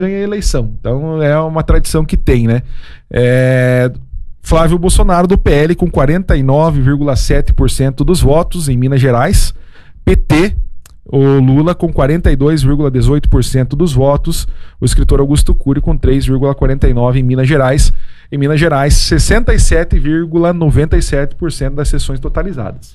ganha a eleição. Então é uma tradição que tem, né? Flávio Bolsonaro do PL com 49,7% dos votos em Minas Gerais. PT, o Lula com 42,18% dos votos. O escritor Augusto Cury com 3,49% em Minas Gerais. Em Minas Gerais, 67,97% das sessões totalizadas.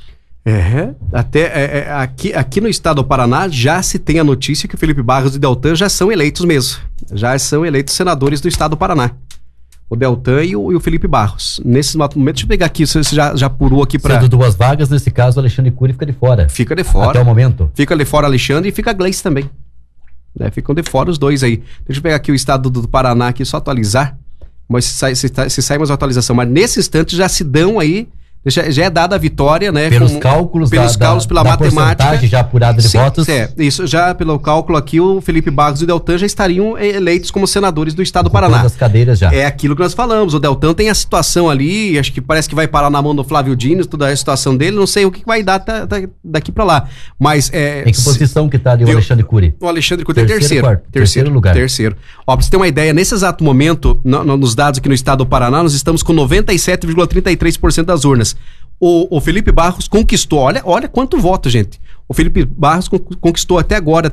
Aqui no estado do Paraná já se tem a notícia que o Felipe Barros e o Deltan já são eleitos mesmo. Já são eleitos senadores do estado do Paraná. O Deltan e o Felipe Barros. Nesse momento, deixa eu pegar aqui, você já apurou aqui para... Sendo duas vagas, nesse caso, o Alexandre Cury fica de fora. Fica de fora. Até o momento. Fica de fora Alexandre e fica a Gleice também. Ficam de fora os dois aí. Deixa eu pegar aqui o estado do Paraná aqui, só atualizar. Mas se sai mais uma atualização. Mas nesse instante já se dão aí... Já é dada a vitória, né? Pelos cálculos pela matemática. Já apurada de votos. Isso, já pelo cálculo aqui, o Felipe Barros e o Deltan já estariam eleitos como senadores do estado do Paraná. Das cadeiras já. É aquilo que nós falamos. O Deltan tem a situação ali, acho que parece que vai parar na mão do Flávio Dino, toda a situação dele. Não sei o que vai dar daqui pra lá. Mas em que posição que tá ali o Alexandre Cury? O Alexandre Cury é terceiro lugar. Terceiro. Ó, pra você ter uma ideia, nesse exato momento, nos dados aqui no estado do Paraná, nós estamos com 97,33% das urnas. O Felipe Barros conquistou, olha quanto voto, gente. O Felipe Barros conquistou até agora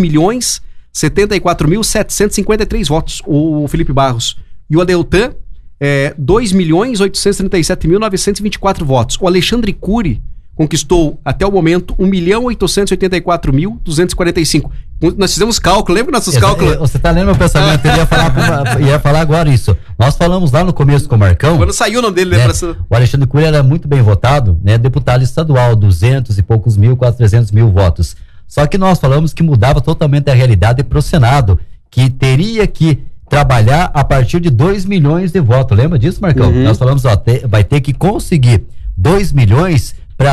3.074.753 votos, o Felipe Barros. E o Deltan, 2.837.924 votos. O Alexandre Cury conquistou, até o momento, 1.884.245. Nós fizemos cálculo, lembra nossos cálculos? Você tá lendo meu pensamento, ele ia falar agora isso. Nós falamos lá no começo com o Marcão. Quando saiu o nome dele, lembra? O Alexandre Cury era muito bem votado, né? Deputado estadual, 200 e poucos mil, quase 300 mil votos. Só que nós falamos que mudava totalmente a realidade para o Senado, que teria que trabalhar a partir de 2 milhões de votos. Lembra disso, Marcão? Nós falamos, vai ter que conseguir 2 milhões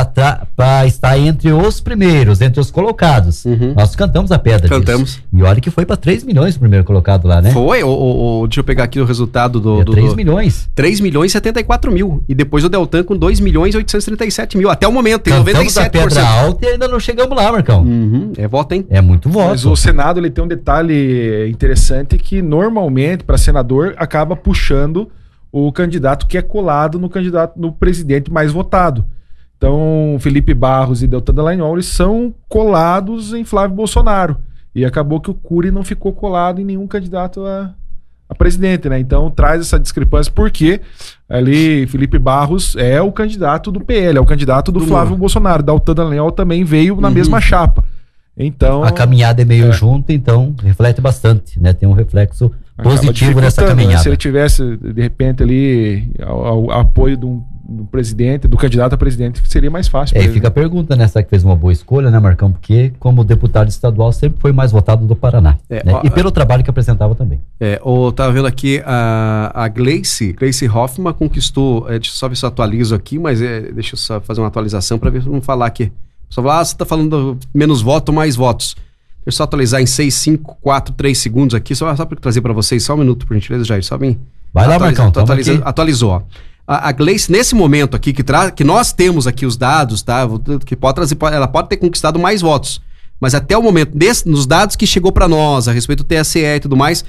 para estar entre os primeiros, entre os colocados. Nós cantamos a pedra disso. E olha que foi para 3 milhões o primeiro colocado lá, né? Foi, deixa eu pegar aqui o resultado do... 3 milhões. 3 milhões e 74 mil. E depois o Deltan com 2 milhões e 837 mil. Até o momento, tem cantamos 97%. A pedra alta e ainda não chegamos lá, Marcão. É voto, hein? É muito voto. Mas o Senado, ele tem um detalhe interessante que normalmente, para senador, acaba puxando o candidato que é colado no presidente mais votado. Então, Felipe Barros e Deltan Dallagnol, eles são colados em Flávio Bolsonaro. E acabou que o Cury não ficou colado em nenhum candidato a presidente, né? Então, traz essa discrepância, porque ali Felipe Barros é o candidato do PL, é o candidato do Flávio Bolsonaro. Deltan Dallagnol também veio na mesma chapa. Então, a caminhada é meio junto, então reflete bastante, né? Tem um reflexo positivo nessa caminhada. Se ele tivesse, de repente, ali ao apoio do presidente, do candidato a presidente, seria mais fácil. E fica a pergunta, né? Será que fez uma boa escolha, né, Marcão? Porque como deputado estadual sempre foi mais votado do Paraná. Né? E pelo trabalho que apresentava também. Eu tava vendo aqui a Gleice Hoffmann conquistou, deixa eu só ver se eu atualizo aqui, mas deixa eu só fazer uma atualização para ver se não falar aqui. Só falar, você tá falando menos voto, mais votos. Deixa eu só atualizar em 6, 5, 4, 3 segundos aqui, só para trazer para vocês, só um minuto, por gentileza, Jair, só bem. Vai lá, Marcão, atualizou, ó. A Gleice, nesse momento aqui, que nós temos aqui os dados, tá? Que pode trazer, ela pode ter conquistado mais votos. Mas até o momento, nos dados que chegou para nós, a respeito do TSE e tudo mais,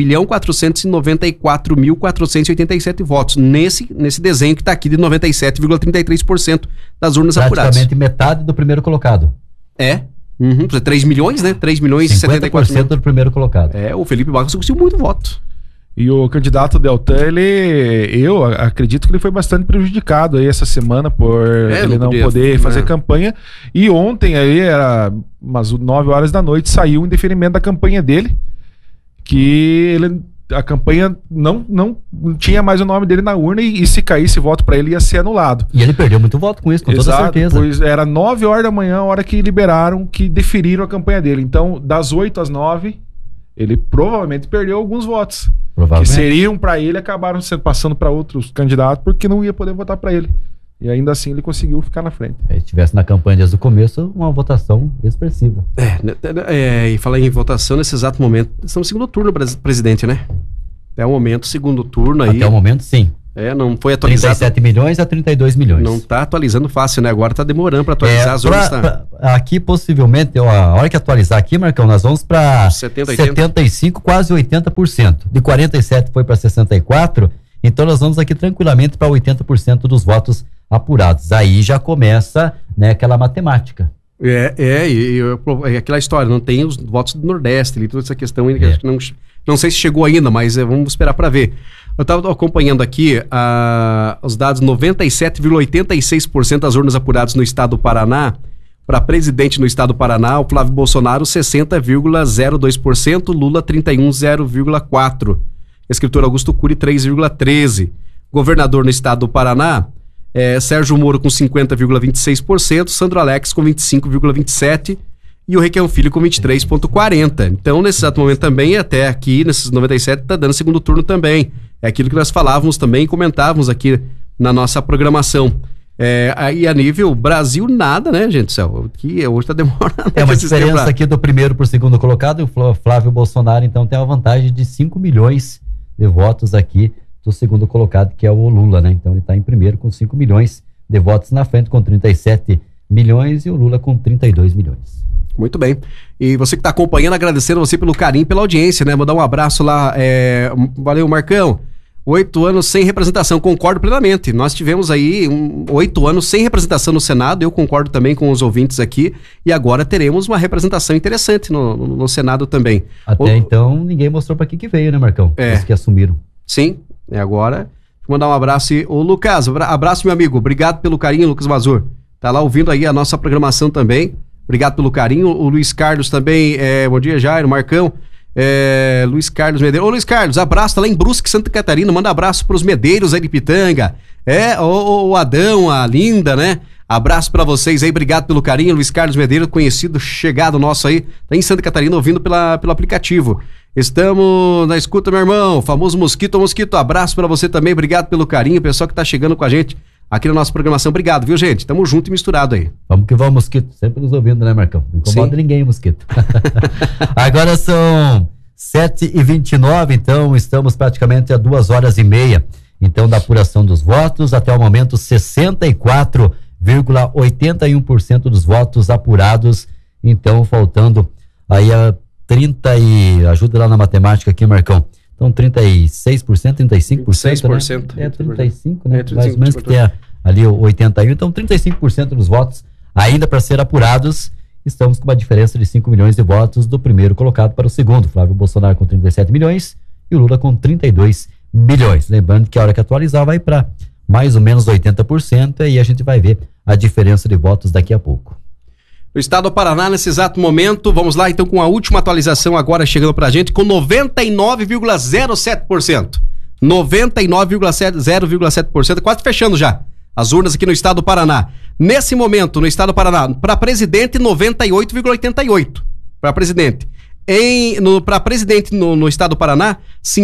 1.494.487 votos. Nesse desenho que está aqui de 97,33% das urnas apuradas. Praticamente metade do primeiro colocado. 3 milhões, né? 3 milhões e 74 mil. 50% do primeiro colocado. O Felipe Barros conseguiu muito voto. E o candidato Deltan, eu acredito que ele foi bastante prejudicado aí essa semana por ele não poder fazer campanha. E ontem aí, era umas 9 horas da noite, saiu um indeferimento da campanha dele, que a campanha não tinha mais o nome dele na urna e se caísse voto para ele ia ser anulado. E ele perdeu muito voto com isso, com toda certeza. Pois era 9 horas da manhã, a hora que liberaram, que deferiram a campanha dele. Então, das 8 às 9, ele provavelmente perdeu alguns votos. Que seriam para ele, acabaram passando para outros candidatos, porque não ia poder votar para ele. E ainda assim ele conseguiu ficar na frente. Se tivesse na campanha desde o começo, uma votação expressiva. E falar em votação, nesse exato momento, estamos no segundo turno, presidente, né? Até o momento, segundo turno aí. Até o momento, sim. Não foi atualizado. 37 milhões a 32 milhões. Não está atualizando fácil, né? Agora está demorando para atualizar as urnas. Aqui, possivelmente, a hora que atualizar aqui, Marcão, nós vamos para 75, quase 80%. De 47 foi para 64, então nós vamos aqui tranquilamente para 80% dos votos apurados. Aí já começa, né, aquela matemática. Aquela história, não tem os votos do Nordeste ali, toda essa questão ainda que não sei se chegou ainda, mas vamos esperar para ver. Eu estava acompanhando aqui os dados, 97,86% das urnas apuradas no estado do Paraná. Para presidente no estado do Paraná, o Flávio Bolsonaro 60,02%, Lula 31,0,4%, escritor Augusto Cury 3,13%. Governador no estado do Paraná, Sérgio Moro com 50,26%, Sandro Alex com 25,27% e o Requião Filho com 23,40%. Então, nesse exato momento também, até aqui, nesses 97, está dando segundo turno também. É aquilo que nós falávamos também e comentávamos aqui na nossa programação. Aí a nível Brasil, nada, né, gente do céu? Que hoje está demorando. Uma diferença aqui do primeiro para o segundo colocado, o Flávio Bolsonaro, então, tem uma vantagem de 5 milhões de votos aqui do segundo colocado, que é o Lula, né? Então ele está em primeiro com 5 milhões de votos na frente, com 37 milhões e o Lula com 32 milhões. Muito bem. E você que está acompanhando, agradecendo você pelo carinho, pela audiência, né? Mandar um abraço lá. Valeu, Marcão. 8 anos sem representação, concordo plenamente. Nós tivemos aí 8 anos sem representação no Senado, eu concordo também com os ouvintes aqui, e agora teremos uma representação interessante no Senado também. Até então, ninguém mostrou para que veio, né, Marcão? Os que assumiram. Sim, agora, vou mandar um abraço. O Lucas, abraço, meu amigo, obrigado pelo carinho, Lucas Mazur. Tá lá ouvindo aí a nossa programação também. Obrigado pelo carinho. O Luiz Carlos também, bom dia, Jairo, Marcão. Luiz Carlos Medeiros. Ô Luiz Carlos, abraço, tá lá em Brusque, Santa Catarina, manda abraço pros Medeiros aí de Pitanga. O Adão, a Linda, né? Abraço pra vocês aí, obrigado pelo carinho. Luiz Carlos Medeiros, conhecido, chegado nosso aí, tá em Santa Catarina ouvindo pelo aplicativo. Estamos na escuta, meu irmão, famoso Mosquito, abraço pra você também, obrigado pelo carinho, pessoal que tá chegando com a gente aqui na nossa programação, obrigado, viu, gente? Tamo junto e misturado aí. Vamos que vamos, Mosquito, sempre nos ouvindo, né, Marcão? Não incomoda ninguém, Mosquito. Agora são 7h29, então estamos praticamente a 2h30, então, da apuração dos votos. Até o momento, 64,81% dos votos apurados, então, faltando aí a 30 e... ajuda lá na matemática aqui, Marcão. Então, 36%, 35%, 36%, né? 35%, né? Mais ou menos, que tem ali o 81%. Então, 35% dos votos ainda para ser apurados. Estamos com uma diferença de 5 milhões de votos do primeiro colocado para o segundo. Flávio Bolsonaro com 37 milhões e o Lula com 32 milhões. Lembrando que a hora que atualizar vai para mais ou menos 80% e aí a gente vai ver a diferença de votos daqui a pouco. O estado do Paraná, nesse exato momento, vamos lá então com a última atualização agora chegando pra gente, com 99,07%. 99,0,7%, quase fechando já as urnas aqui no estado do Paraná. Nesse momento, no estado do Paraná, para presidente, 98,88%. Para presidente. Para presidente no estado do Paraná,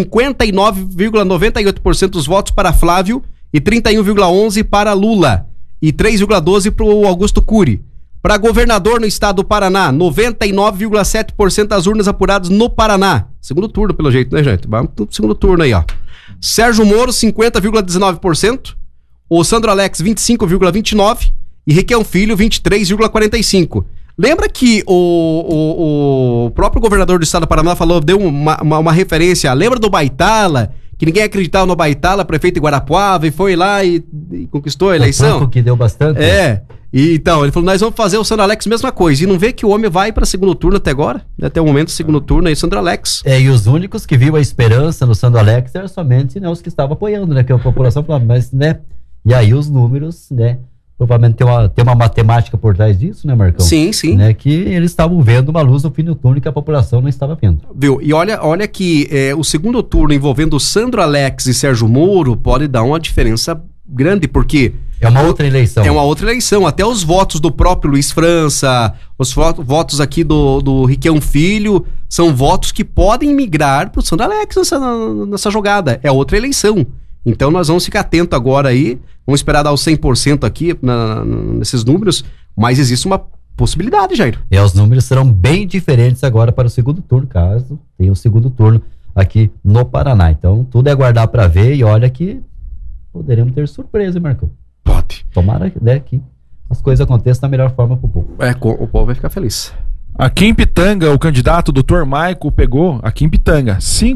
59,98% dos votos para Flávio e 31,11% para Lula e 3,12% para o Augusto Cury. Para governador no estado do Paraná, 99,7% das urnas apuradas no Paraná. Segundo turno, pelo jeito, né, gente? Vamos pro segundo turno aí, ó. Sérgio Moro, 50,19%. O Sandro Alex, 25,29%. E Requião Filho, 23,45%. Lembra que o próprio governador do estado do Paraná deu uma referência, lembra do Baitala, que ninguém acreditava no Baitala, prefeito de Guarapuava, e foi lá e conquistou a eleição? O que deu bastante. E então, ele falou, nós vamos fazer o Sandro Alex mesma coisa, e não vê que o homem vai para segundo turno até agora, até o momento segundo turno aí, Sandro Alex. E os únicos que viu a esperança no Sandro Alex eram somente, né, os que estavam apoiando, né, que a população falava, mas, né, e aí os números, né, provavelmente tem uma matemática por trás disso, né, Marcão? Sim, sim. Né, que eles estavam vendo uma luz no fim do túnel que a população não estava vendo. Viu? E olha que o segundo turno envolvendo Sandro Alex e Sérgio Moro pode dar uma diferença grande, porque... É uma outra eleição. É uma outra eleição. Até os votos do próprio Luiz França, os votos aqui do Requião Filho, são votos que podem migrar pro Sandro Alex nessa jogada. É outra eleição. Então nós vamos ficar atento agora aí, vamos esperar dar os 100% aqui nesses números, mas existe uma possibilidade, Jair. Os números serão bem diferentes agora para o segundo turno, caso tenha o segundo turno aqui no Paraná. Então tudo é aguardar para ver e olha que poderemos ter surpresa, hein, Marcão? Pode. Tomara que as coisas aconteçam da melhor forma pro povo. O povo vai ficar feliz. Aqui em Pitanga, o candidato Dr. Maico pegou, aqui em Pitanga,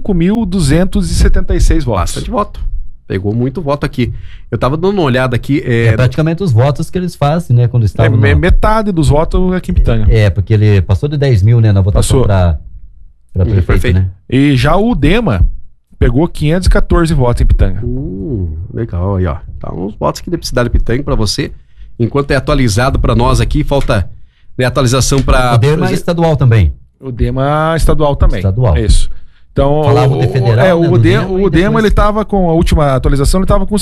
5.276 votos. Bastante voto. Pegou muito voto aqui. Eu tava dando uma olhada aqui. É praticamente os votos que eles fazem, né? Quando estavam. Metade dos votos aqui em Pitanga. Porque ele passou de 10 mil, né? Na votação para prefeito, né? E já o Dema pegou 514 votos em Pitanga. Legal aí, ó. Tá uns votos aqui da cidade de Pitanga para você. Enquanto é atualizado para nós aqui, falta atualização para. O Dema é estadual também. O Dema estadual também. Estadual. Isso. Então, falava de federal, o Dema, ele estava com a última atualização, ele estava com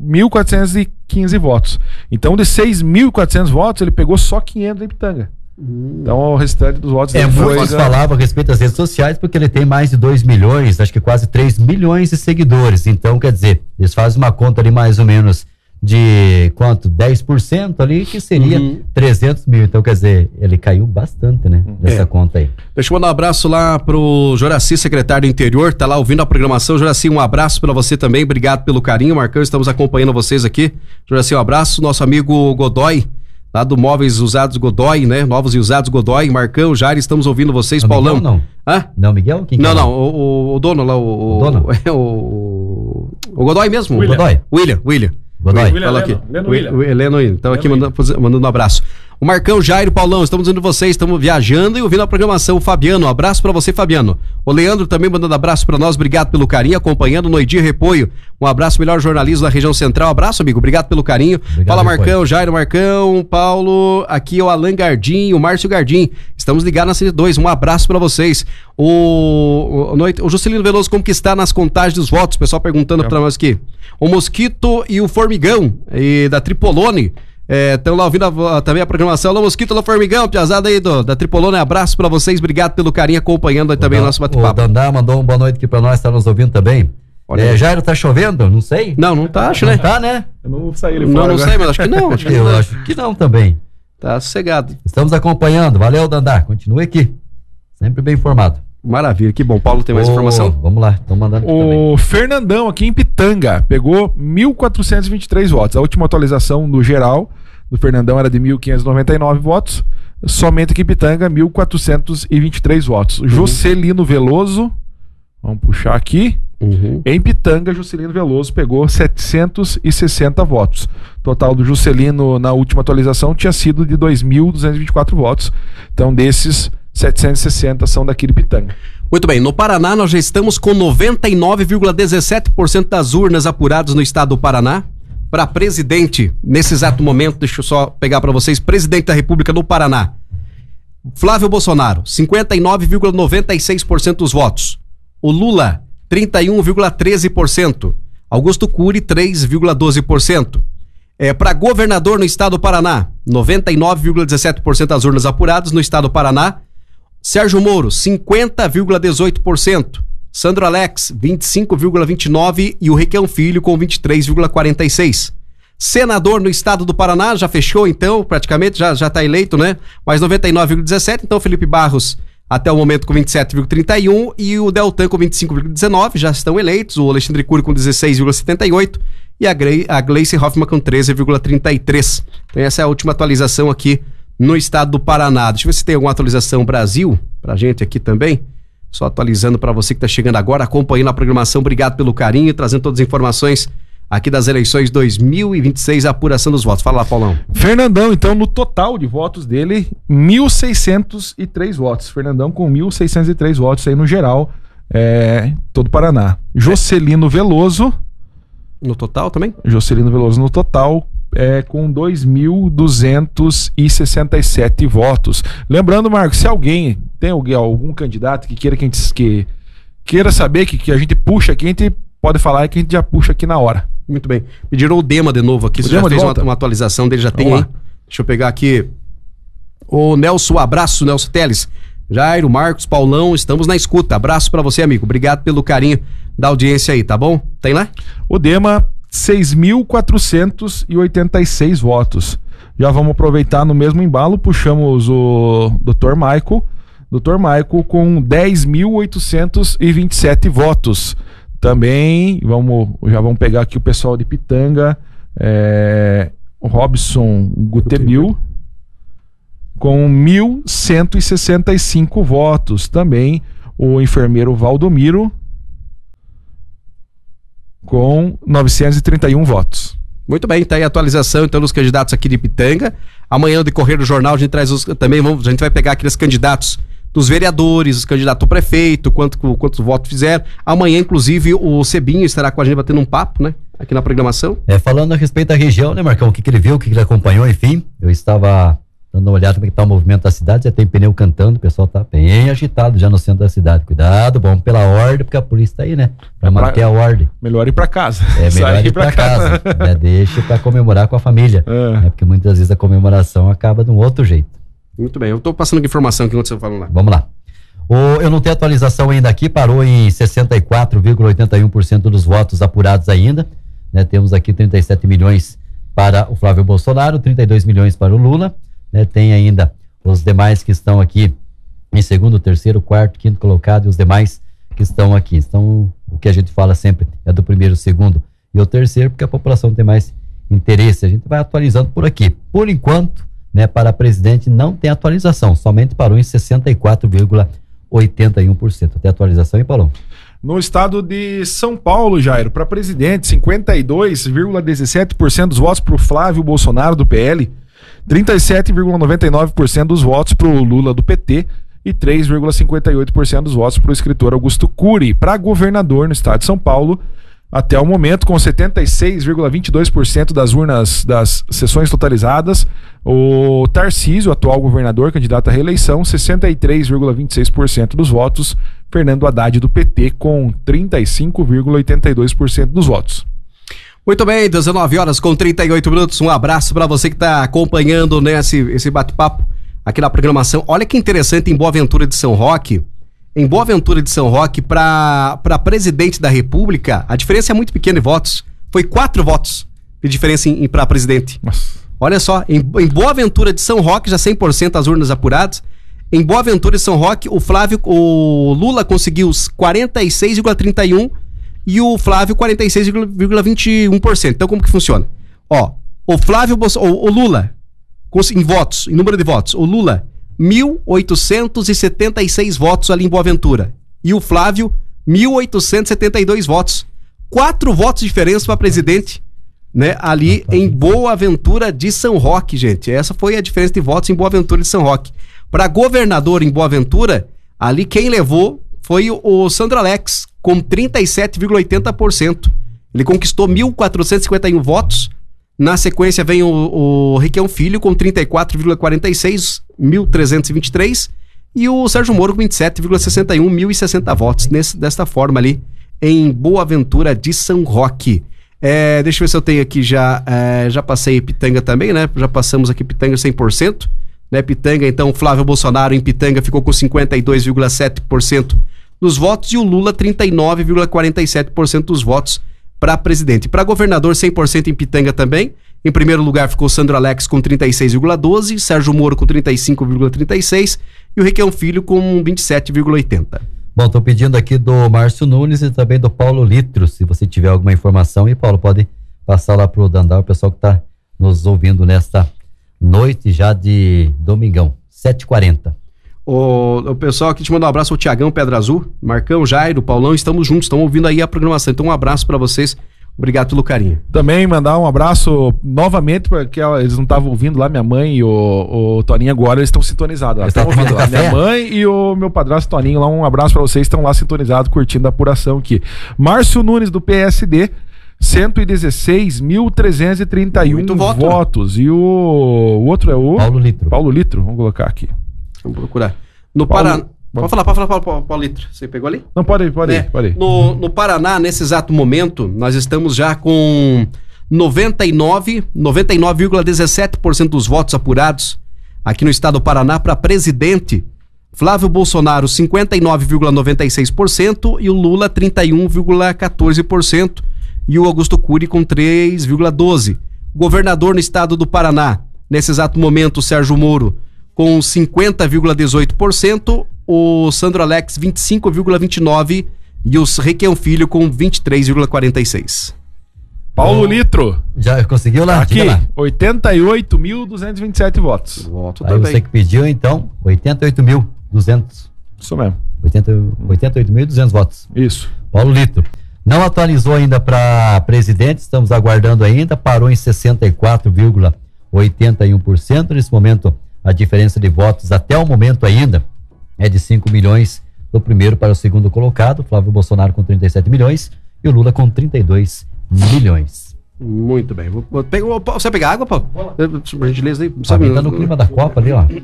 6.415 votos. Então, de 6.400 votos, ele pegou só 500 em Pitanga. Então, o restante dos votos... Muitos falavam a respeito das redes sociais, porque ele tem mais de 2 milhões, acho que quase 3 milhões de seguidores. Então, quer dizer, eles fazem uma conta ali mais ou menos de quanto? 10% ali, que seria 300 mil. Então, quer dizer, ele caiu bastante, né? Nessa conta aí. Deixa eu mandar um abraço lá pro Joraci, secretário do Interior, tá lá ouvindo a programação. Joraci, um abraço pra você também, obrigado pelo carinho, Marcão, estamos acompanhando vocês aqui. Joraci, um abraço. Nosso amigo Godoy, lá do Móveis Usados Godoy, né? Novos e Usados Godoy, Marcão, Jair, estamos ouvindo vocês, não, Paulão. Miguel, não. Hã? Não, Miguel? Quem não, o dono lá, o dono? O Godoy mesmo. William. William. Godoy. Fala aqui. Heleno. Então aqui mandando um abraço. O Marcão, Jair, Paulão, estamos vendo vocês, estamos viajando e ouvindo a programação. O Fabiano, um abraço pra você, Fabiano. O Leandro também mandando abraço pra nós, obrigado pelo carinho, acompanhando no Noidir Repoio. Um abraço, melhor jornalismo da região central. Abraço, amigo, obrigado pelo carinho. Obrigado, fala, Marcão, Jair, Marcão, Paulo, aqui é o Alan Gardim, o Márcio Gardim. Estamos ligados na 102, um abraço pra vocês. O Juscelino Veloso, como que está nas contagens dos votos? O pessoal perguntando pra nós aqui. O Mosquito e o Formigão, da Tripolone. Estão lá ouvindo também a programação. Alô, Mosquito, alô, Formigão, piazada aí da Tripolone, abraço pra vocês, obrigado pelo carinho, acompanhando aí também o nosso bate-papo. O Dandá mandou uma boa noite aqui pra nós, tá nos ouvindo também. Jairo, tá chovendo? Não sei. Não tá, acho, né? Não tá, né? Eu não vou sair ele fora. Não sei, mas acho que não. Eu acho que não também. Tá sossegado. Estamos acompanhando, valeu, Dandá, continue aqui, sempre bem informado. Maravilha, que bom. Paulo, tem mais informação? Vamos lá, estão mandando aqui também. O Fernandão, aqui em Pitanga, pegou 1.423 votos. A última atualização no geral do Fernandão era de 1.599 votos. Somente aqui em Pitanga, 1.423 votos. Juscelino Veloso, vamos puxar aqui. Em Pitanga, Juscelino Veloso pegou 760 votos. Total do Juscelino na última atualização tinha sido de 2.224 votos. Então, desses 760 são daqui de Pitanga. Muito bem, no Paraná nós já estamos com 99,17% das urnas apuradas no estado do Paraná. Para presidente, nesse exato momento, deixa eu só pegar para vocês, presidente da República do Paraná, Flávio Bolsonaro, 59,96% dos votos. O Lula, 31,13%. Augusto Cury, 3,12%. Para governador no estado do Paraná, 99,17% das urnas apuradas no estado do Paraná. Sérgio Moro, 50,18%. Sandro Alex, 25,29% e o Requião Filho com 23,46%. Senador no estado do Paraná, já fechou então, praticamente, já tá eleito, né? Mas 99,17%, então Felipe Barros até o momento com 27,31% e o Deltan com 25,19%, já estão eleitos, o Alexandre Cury com 16,78% e a Gleice Hoffmann com 13,33%. Então essa é a última atualização aqui no estado do Paraná. Deixa eu ver se tem alguma atualização Brasil pra gente aqui também. Só atualizando para você que está chegando agora, acompanhando a programação. Obrigado pelo carinho, trazendo todas as informações aqui das eleições 2026, a apuração dos votos. Fala lá, Paulão. Fernandão, então, no total de votos dele, 1.603 votos. Fernandão com 1.603 votos aí no geral, todo o Paraná. Juscelino Veloso. No total também? Juscelino Veloso no total, com 2.267 votos. Lembrando, Marcos, se alguém tem algum candidato que queira que queira saber que a gente puxa aqui, a gente pode falar que a gente já puxa aqui na hora. Muito bem. Pediram o Dema de novo aqui. Você já fez uma atualização dele, já tem aí? Deixa eu pegar aqui. O Nelson, abraço, Nelson Teles. Jairo, Marcos, Paulão, estamos na escuta. Abraço pra você, amigo. Obrigado pelo carinho da audiência aí, tá bom? Tem lá? O Dema, 6.486 votos. Já vamos aproveitar no mesmo embalo, puxamos o Dr. Maico com 10.827 votos. Também, já vamos pegar aqui o pessoal de Pitanga, o Robson Gutemil, com 1.165 votos. Também o enfermeiro Valdomiro, com 931 votos. Muito bem, tá aí a atualização então dos candidatos aqui de Pitanga. Amanhã, no decorrer do jornal, a gente traz a gente vai pegar aqueles candidatos dos vereadores, os candidatos ao prefeito, quantos votos fizeram. Amanhã, inclusive, o Cebinho estará com a gente batendo um papo, né? Aqui na programação. Falando a respeito da região, né, Marcão? O que ele viu, o que ele acompanhou, enfim. Eu estava dando uma olhada como é que tá o movimento da cidade, já tem pneu cantando, o pessoal tá bem agitado já no centro da cidade. Cuidado, vamos pela ordem, porque a polícia tá aí, né? Pra manter a ordem. Melhor ir pra casa. Melhor ir pra casa. Deixa pra comemorar com a família. Porque muitas vezes a comemoração acaba de um outro jeito. Muito bem, eu tô passando aqui informação que você falou lá. Vamos lá. Eu não tenho atualização ainda aqui, parou em 64,81% dos votos apurados ainda, né? Temos aqui 37 milhões para o Flávio Bolsonaro, 32 milhões para o Lula, né? Tem ainda os demais que estão aqui em segundo, terceiro, quarto, quinto colocado, e os demais que estão aqui. Então, o que a gente fala sempre é do primeiro, segundo e o terceiro, porque a população tem mais interesse. A gente vai atualizando por aqui. Por enquanto, né, para presidente não tem atualização, somente parou em 64,81%. Tem atualização, hein, Paulão? No estado de São Paulo, Jairo, para presidente, 52,17% dos votos para o Flávio Bolsonaro, do PL, 37,99% dos votos para o Lula, do PT, e 3,58% dos votos para o escritor Augusto Cury. Para governador no estado de São Paulo, até o momento, com 76,22% das urnas das sessões totalizadas, o Tarcísio, atual governador, candidato à reeleição, 63,26% dos votos, Fernando Haddad, do PT, com 35,82% dos votos. Muito bem, 19h38. Um abraço para você que está acompanhando, né, esse bate-papo aqui na programação. Olha que interessante, em Boa Ventura de São Roque, para presidente da República, a diferença é muito pequena de votos. Foi 4 votos de diferença para presidente. Nossa. Olha só, em Boa Ventura de São Roque, já 100% as urnas apuradas. Em Boa Ventura de São Roque, o Lula conseguiu 46,31% e o Flávio 46,21%. Então, como que funciona? Ó, o Lula, em votos, em número de votos, o Lula, 1.876 votos ali em Boa Ventura. E o Flávio, 1.872 votos. 4 votos de diferença para presidente, né? Ali em Boa Ventura de São Roque, gente. Essa foi a diferença de votos em Boa Ventura de São Roque. Para governador em Boa Ventura, ali quem levou foi o Sandro Alex, com 37,80%. Ele conquistou 1.451 votos. Na sequência vem o Requião Filho com 34,46, 1.323, e o Sérgio Moro com 27,61, 1.060 votos, desta forma ali, em Boa Ventura de São Roque. Deixa eu ver se eu tenho aqui já passei Pitanga também, né? Já passamos aqui Pitanga 100%, né? Pitanga, então, Flávio Bolsonaro em Pitanga ficou com 52,7% dos votos e o Lula 39,47% dos votos para presidente. Para governador, 100% em Pitanga também. Em primeiro lugar ficou Sandro Alex com 36,12%, Sérgio Moro com 35,36% e o Requião Filho com 27,80%. Bom, estou pedindo aqui do Márcio Nunes e também do Paulo Litro, se você tiver alguma informação. E Paulo, pode passar lá pro Dandar, o pessoal que está nos ouvindo nesta noite já de domingão, 7h40. O pessoal aqui te manda um abraço, o Tiagão Pedra Azul, Marcão, Jairo, Paulão, estamos juntos, estão ouvindo aí a programação, então um abraço para vocês, obrigado pelo carinho. Também mandar um abraço novamente, porque eles não estavam ouvindo lá, minha mãe e o Toninho agora, eles estão sintonizados lá, estão ouvindo lá, minha mãe e o meu padrasto Toninho lá, um abraço para vocês, estão lá sintonizados, curtindo a apuração aqui. Márcio Nunes do PSD, 116.331 votos, e o outro é o Paulo Litro, vamos colocar aqui. Vamos procurar. No Paraná. Pode falar, Paulo Litro. Você pegou ali? Não, pode ir. No Paraná, nesse exato momento, nós estamos já com 99,17% dos votos apurados aqui no estado do Paraná para presidente. Flávio Bolsonaro, 59,96% e o Lula, 31,14% e o Augusto Cury com 3,12%. Governador no estado do Paraná, nesse exato momento, o Sérgio Moro, com 50,18%, o Sandro Alex 25,29% E o Requião Filho com 23,46. Paulo Litro. Já conseguiu lá? Aqui, 88.227 votos. Voto Aí também. você que pediu, então, 88.200. Isso mesmo. 88.200 votos. Isso. Paulo Litro. Não atualizou ainda para presidente, estamos aguardando ainda, parou em 64,81%. Nesse momento, a diferença de votos até o momento ainda é de 5 milhões do primeiro para o segundo colocado, Flávio Bolsonaro com 37 milhões e o Lula com 32 milhões. Muito bem. Você pegar água, Paulo? Por gentileza aí. Tá no clima da Copa ali, ó.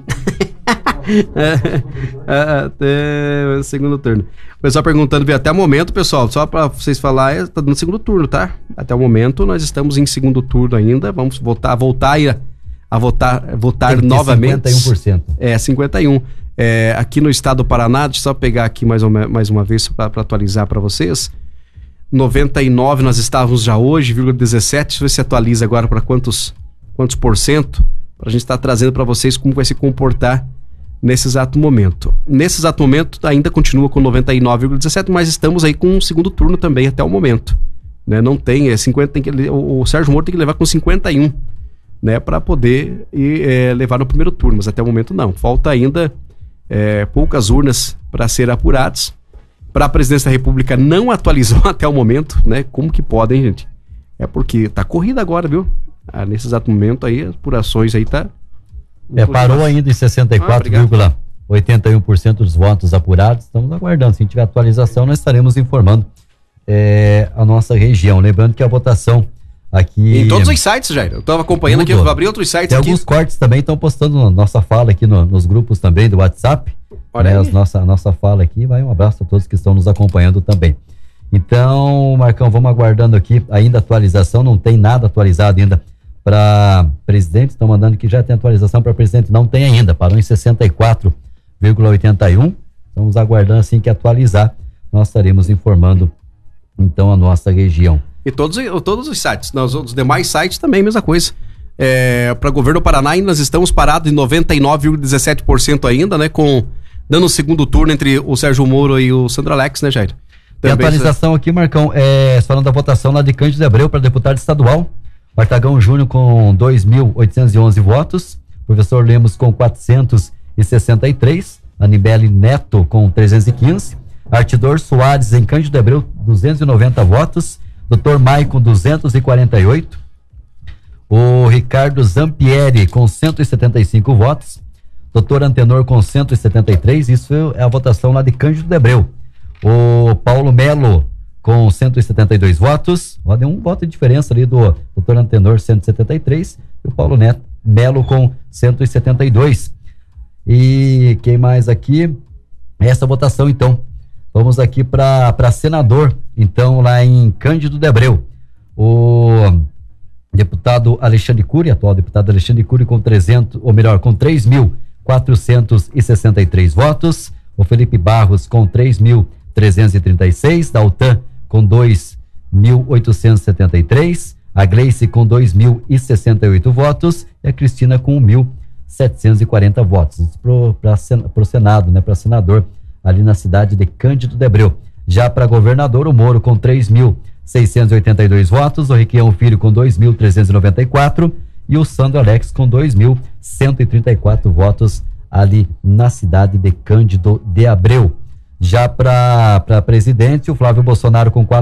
Até segundo turno. O pessoal perguntando, viu, até o momento, pessoal, só para vocês falarem, tá no segundo turno, tá? Até o momento nós estamos em segundo turno ainda, vamos votar novamente. 51%. 51%. Aqui no estado do Paraná, deixa eu só pegar aqui mais uma vez para atualizar para vocês. 99 nós estávamos já hoje, 0,17. Deixa eu ver se atualiza agora para quantos por cento, para a gente estar trazendo para vocês como vai se comportar nesse exato momento. Nesse exato momento ainda continua com 99,17, mas estamos aí com um segundo turno também até o momento, né? Não tem, 50, o Sérgio Moro tem que levar com 51, né, para poder levar no primeiro turno, mas até o momento não. Falta ainda poucas urnas para ser apuradas. Para a presidência da República não atualizou até o momento, né? Como que podem, gente? É porque tá corrida agora, viu? Nesse exato momento aí, as apurações aí tá... parou ainda em 64,81% dos votos apurados. Estamos aguardando. Se tiver atualização, nós estaremos informando a nossa região. Lembrando que a votação aqui... Em todos os sites, Jair. Eu estava acompanhando aqui, eu abri outros sites tem aqui. Alguns cortes também estão postando nossa fala aqui nos grupos também do WhatsApp. Olha aí. Nossa fala aqui. Vai um abraço a todos que estão nos acompanhando também. Então, Marcão, vamos aguardando aqui ainda a atualização. Não tem nada atualizado ainda para presidente. Estão mandando que já tem atualização para presidente. Não tem ainda. Parou em 64,81. Estamos aguardando assim que atualizar. Nós estaremos informando então a nossa região. E todos os sites, os demais sites também, mesma coisa. Para o governo do Paraná, nós estamos parados em 99,17% ainda, né? Dando o segundo turno entre o Sérgio Moro e o Sandro Alex, né, Jair? Tem atualização aqui, Marcão, falando da votação lá de Cândido de Abreu para deputado estadual. Bartagão Júnior com 2.811 votos. Professor Lemos com 463. Anibele Neto com 315. Artidor Soares em Cândido de Abreu, 290 votos. Dr. Maicon, 248. O Ricardo Zampieri com 175 votos. Dr. Antenor com 173. Isso é a votação lá de Cândido de Abreu. O Paulo Melo com 172 votos. Olha, um voto de diferença ali do Dr. Antenor, 173. E o Paulo Melo com 172. E quem mais aqui? Essa votação, então. Vamos aqui para senador, então, lá em Cândido de Abreu. O deputado Alexandre Cury, atual deputado Alexandre Cury, com 3.463 votos. O Felipe Barros com 3.336. Daltan com 2.873. A Gleice com 2.068 votos. E a Cristina com 1.740 votos. Isso para o Senado, né? Para senador, ali na cidade de Cândido de Abreu. Já para governador, o Moro com 3.682 votos, o Requião Filho com 2.394 e o Sandro Alex com 2.134 votos ali na cidade de Cândido de Abreu. Já para presidente, o Flávio Bolsonaro com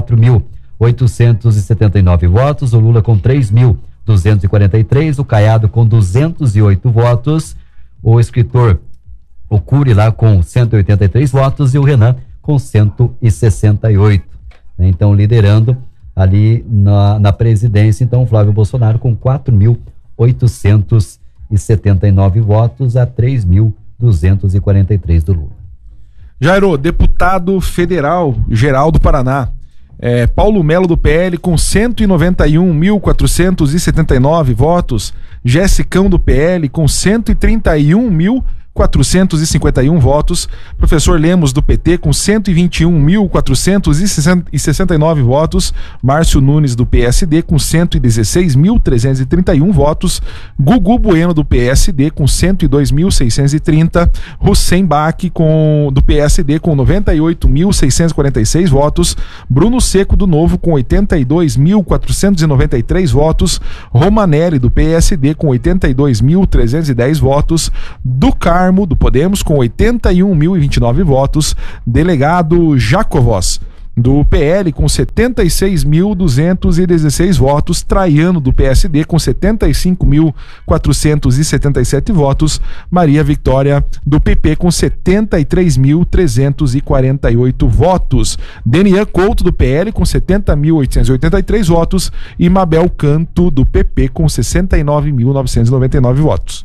4.879 votos, o Lula com 3.243, o Caiado com 208 votos, o escritor o Cury lá com 183 votos e o Renan com 168. Então, liderando ali na presidência, então, Flávio Bolsonaro com 4.879 votos a 3.243 do Lula. Jairo, deputado federal geral do Paraná. Paulo Melo do PL com 191.479 votos. Jessicão do PL com 131.400 121.451 votos. Professor Lemos, do PT, com 121.469 votos. Márcio Nunes, do PSD, com 116.331 votos. Gugu Bueno, do PSD, com 102.630. Hussein Bach, do PSD, com 98.646 votos. Bruno Seco, do Novo, com 82.493 votos. Romanelli, do PSD, com 82.310 votos. Do Carmo, do Podemos, com 81.029 votos. Delegado Jacovós, do PL, com 76.216 votos. Traiano, do PSD, com 75.477 votos. Maria Vitória, do PP, com 73.348 votos. Denian Couto, do PL, com 70.883 votos. E Mabel Canto, do PP, com 69.999 votos.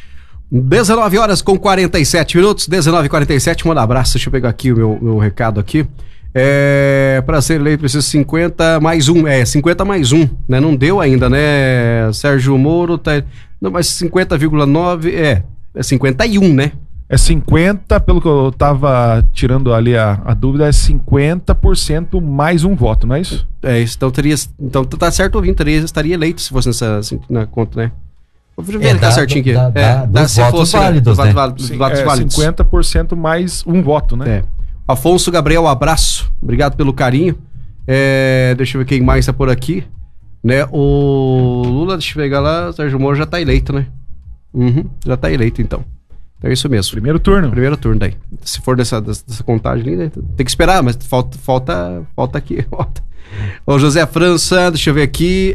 19h47, 19h47, manda abraço, deixa eu pegar aqui o meu recado aqui. Para ser eleito precisa 50 mais 1, 50 mais 1, né? Não deu ainda, né? Sérgio Moro tá, não, mas 50,9 é 51, né? É 50, pelo que eu tava tirando ali a dúvida, é 50% mais um voto, não é isso? É isso, então tá certo ouvindo, estaria eleito se fosse nessa assim, na conta, né? Vou verificar certinho aqui. Dos votos válidos, né? Sim, válidos. 50% mais um voto, né? Afonso Gabriel, abraço. Obrigado pelo carinho. Deixa eu ver quem mais tá por aqui. Né? O Lula, deixa eu pegar lá. O Sérgio Moro já tá eleito, né? Já tá eleito, então. É isso mesmo. Primeiro turno daí. Se for dessa contagem ali, né? Tem que esperar, mas falta aqui. O José França, deixa eu ver aqui.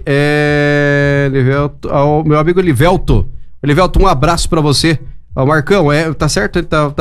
Meu amigo Elivelto. Elivelto, um abraço pra você. Marcão, tá certo? Ele tá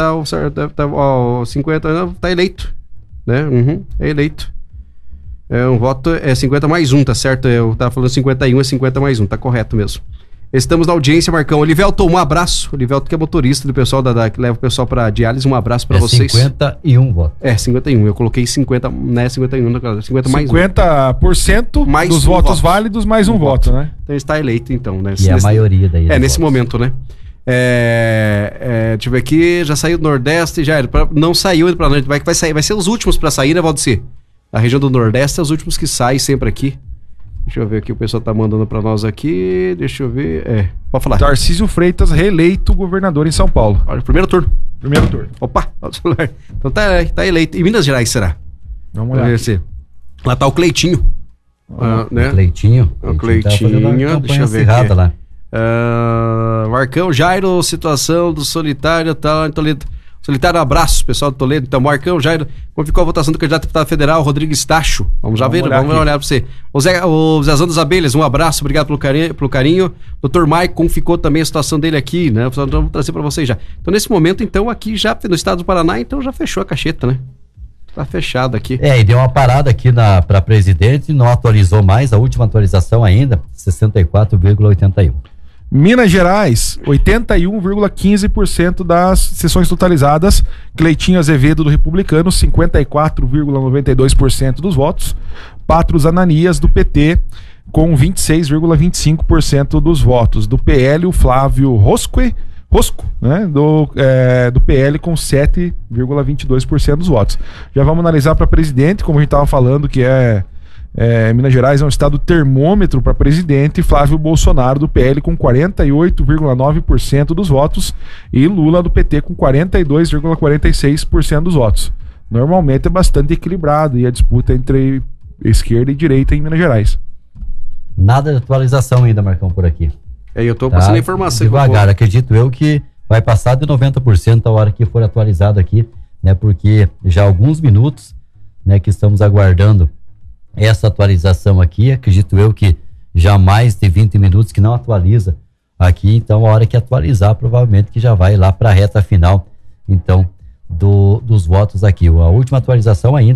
50, tá eleito. Né? É eleito. Um voto é 50 mais 1, tá certo? Eu tava falando 51, é 50 mais 1, tá correto mesmo. Estamos na audiência, Marcão. Olivelto, um abraço. Olivelto, que é motorista do pessoal que leva o pessoal pra diálise, um abraço pra vocês. 51 votos. 51. Eu coloquei 50, né? 51, 50 mais 50% mais dos votos válidos, mais um voto, né? Então está eleito, então, né? E a maioria daí. Nesse momento, né? Deixa eu ver aqui, já saiu do Nordeste, já era. Não saiu ainda pra noite, vai ser os últimos pra sair, né, Valdeci? A região do Nordeste é os últimos que saem sempre aqui. Deixa eu ver aqui, o pessoal tá mandando pra nós aqui. Deixa eu ver. Pode falar. Tarcísio Freitas, reeleito governador em São Paulo. Olha, primeiro turno. Opa, então tá eleito. Em Minas Gerais, será? Vamos olhar. Lá tá o Cleitinho. Né? O Cleitinho, deixa eu ver aqui. Lá. Marcão, Jairo, situação do Solitário, tá em Toledo. Solitário, abraço, pessoal do Toledo. Então, Marcão, Jairo, como ficou a votação do candidato a deputado federal, Rodrigues Tacho? Vamos olhar pra você. O Zezão das Abelhas, um abraço, obrigado pelo carinho. Dr. Mike, como ficou também a situação dele aqui, né? Vamos trazer pra vocês já. Então, nesse momento, então, aqui já no estado do Paraná, então já fechou a cacheta, né? Tá fechado aqui. E deu uma parada aqui pra presidente, não atualizou mais, a última atualização ainda, 64,81. Minas Gerais, 81,15% das sessões totalizadas. Cleitinho Azevedo, do Republicano, 54,92% dos votos. Patros Ananias, do PT, com 26,25% dos votos. Do PL, o Flávio Rosco, né? Do PL, com 7,22% dos votos. Já vamos analisar para presidente, como a gente estava falando, que Minas Gerais é um estado termômetro para presidente. Flávio Bolsonaro, do PL, com 48,9% dos votos, e Lula, do PT, com 42,46% dos votos. Normalmente é bastante equilibrado e a disputa entre esquerda e direita em Minas Gerais. Nada de atualização ainda, Marcão, por aqui. Eu tô passando a informação. Devagar, acredito eu que vai passar de 90% a hora que for atualizado aqui, né? Porque já há alguns minutos, né, que estamos aguardando essa atualização aqui. Acredito eu que já mais de 20 minutos que não atualiza aqui, então a hora que atualizar, provavelmente que já vai lá para a reta final, então, dos votos aqui. A última atualização ainda,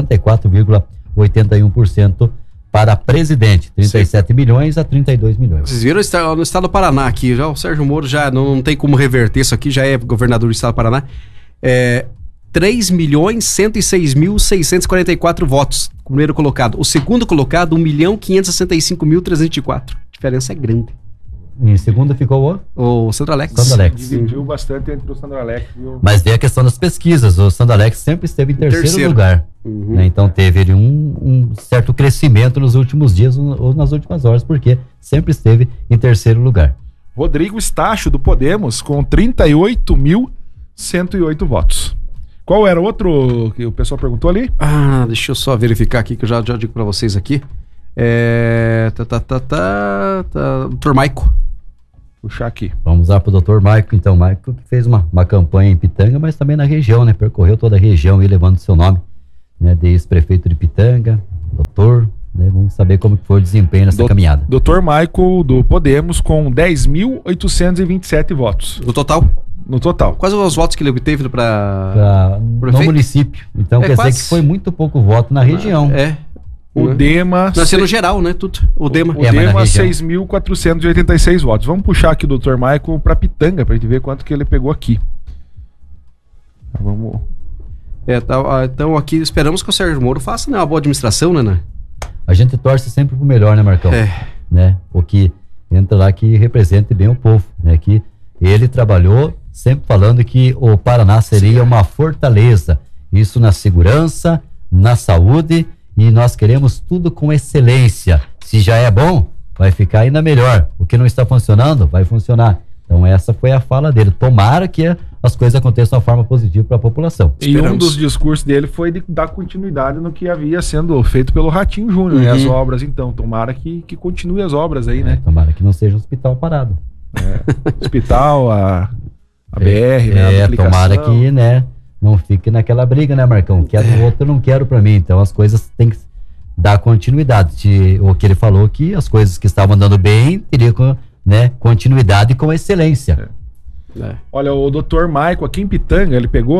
64,81% para presidente, 37 milhões a 32 milhões. Vocês viram no estado do Paraná aqui, já o Sérgio Moro já não tem como reverter isso aqui, já é governador do estado do Paraná. 3.106.644 votos, o primeiro colocado. O segundo colocado, 1.565.304. A diferença é grande. Em segundo ficou O Sandro Alex. Sandro Alex. Dividiu bastante entre o Sandro Alex e o... Mas veio a questão das pesquisas. O Sandro Alex sempre esteve em terceiro lugar. Né? Então teve ele um certo crescimento nos últimos dias ou nas últimas horas, porque sempre esteve em terceiro lugar. Rodrigo Stacho, do Podemos, com 38.108 votos. Qual era outro que o pessoal perguntou ali? Deixa eu só verificar aqui, que eu já digo pra vocês aqui. Dr. Maico. Puxar aqui. Vamos lá pro Dr. Maico, então. Maico que fez uma campanha em Pitanga, mas também na região, né? Percorreu toda a região e levando seu nome, né? De ex-prefeito de Pitanga, doutor, né? Vamos saber como foi o desempenho nessa caminhada. Dr. Maico, do Podemos, com 10.827 votos. No total? No total. Quais os votos que ele obteve no prefeito? município. Então quer dizer que foi muito pouco voto na região. O Dema... Nasceu no geral, né? Tudo. O Dema. O Dema, 6.486 votos. Vamos puxar aqui o Dr. Maico para Pitanga, para a gente ver quanto que ele pegou aqui. Vamos... Então aqui esperamos que o Sérgio Moro faça, né, uma boa administração, né? A gente torce sempre pro melhor, né, Marcão? Né? O que entra lá que represente bem o povo, né? Que ele trabalhou sempre falando que o Paraná seria uma fortaleza. Isso na segurança, na saúde... E nós queremos tudo com excelência. Se já é bom, vai ficar ainda melhor. O que não está funcionando, vai funcionar. Então essa foi a fala dele. Tomara que as coisas aconteçam de uma forma positiva para a população. E um dos discursos dele foi de dar continuidade no que havia sendo feito pelo Ratinho Júnior, né? As obras, então. Tomara que continue as obras aí, né? Tomara que não seja um hospital parado. Hospital, a BR, né? A tomara que, né? Não fique naquela briga, né, Marcão? Quero o outro, eu não quero pra mim. Então as coisas têm que dar continuidade. O que ele falou, que as coisas que estavam andando bem teriam, né, continuidade com excelência. Olha, o Dr. Maico aqui em Pitanga, ele pegou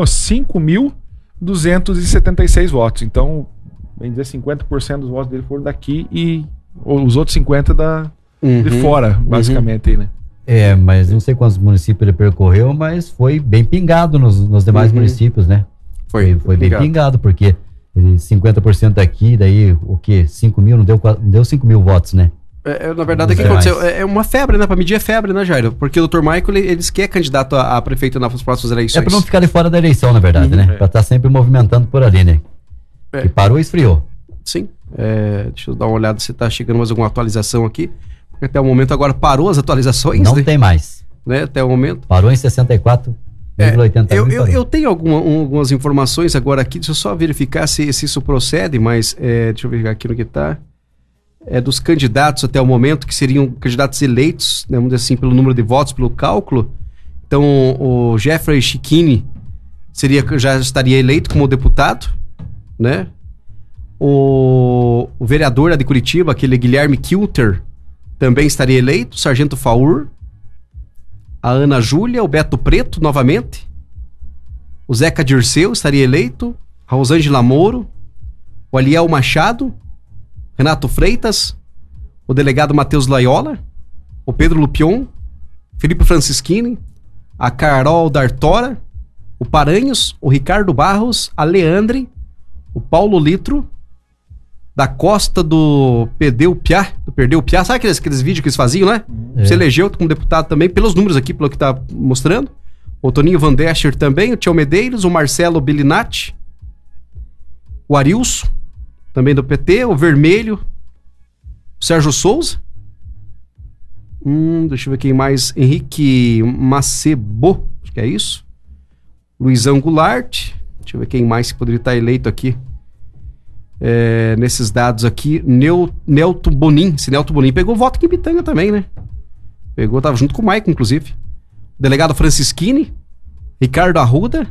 5.276 votos. Então, bem dizer, 50% dos votos dele foram daqui e os outros 50% de fora, basicamente, aí, né? Mas não sei quantos municípios ele percorreu, mas foi bem pingado nos demais municípios, né? Foi bem pingado, porque 50% daqui, daí o quê? 5 mil, não deu 5 mil votos, né? Na verdade, o que aconteceu? É uma febre, né? Pra medir é febre, né, Jairo? Porque o Dr. Michael, ele quer candidato a prefeito nas próximas eleições. É pra não ficar de fora da eleição, na verdade, né? Pra estar sempre movimentando por ali, né? Que parou e esfriou. Sim. Deixa eu dar uma olhada se tá chegando mais alguma atualização aqui. Porque até o momento agora parou as atualizações. Não tem mais. Né? Até o momento. Parou em 64,80. Eu tenho algumas informações agora aqui. Deixa eu só verificar se isso procede, mas deixa eu verificar aqui no que tá. Dos candidatos até o momento, que seriam candidatos eleitos, né, vamos dizer assim, pelo número de votos, pelo cálculo. Então, o Jeffrey Chiquini já estaria eleito como deputado, né? O vereador de Curitiba, aquele Guilherme Kilter, também estaria eleito, o Sargento Faur, a Ana Júlia, o Beto Preto, novamente, o Zeca Dirceu estaria eleito, a Rosângela Moro, o Aliel Machado, Renato Freitas, o delegado Matheus Laiola, o Pedro Lupion, Felipe Francischini, a Carol D'Artora, o Paranhos, o Ricardo Barros, a Leandre, o Paulo Litro, da Costa do Perdeu Piá, sabe aqueles vídeos que eles faziam, né? Se elegeu como deputado também, pelos números aqui, pelo que tá mostrando. O Toninho Van Descher também, o Tião Medeiros, o Marcelo Bilinati, o Arilson, também do PT, o Vermelho, o Sérgio Souza, deixa eu ver quem mais, Henrique Macebo, acho que é isso, Luizão Goulart, deixa eu ver quem mais que poderia estar eleito aqui, nesses dados aqui, Nelton Bonin, esse Nelton Bonin pegou voto aqui em Pitanga também, né? Tava junto com o Maicon, inclusive. O delegado Francischini, Ricardo Arruda,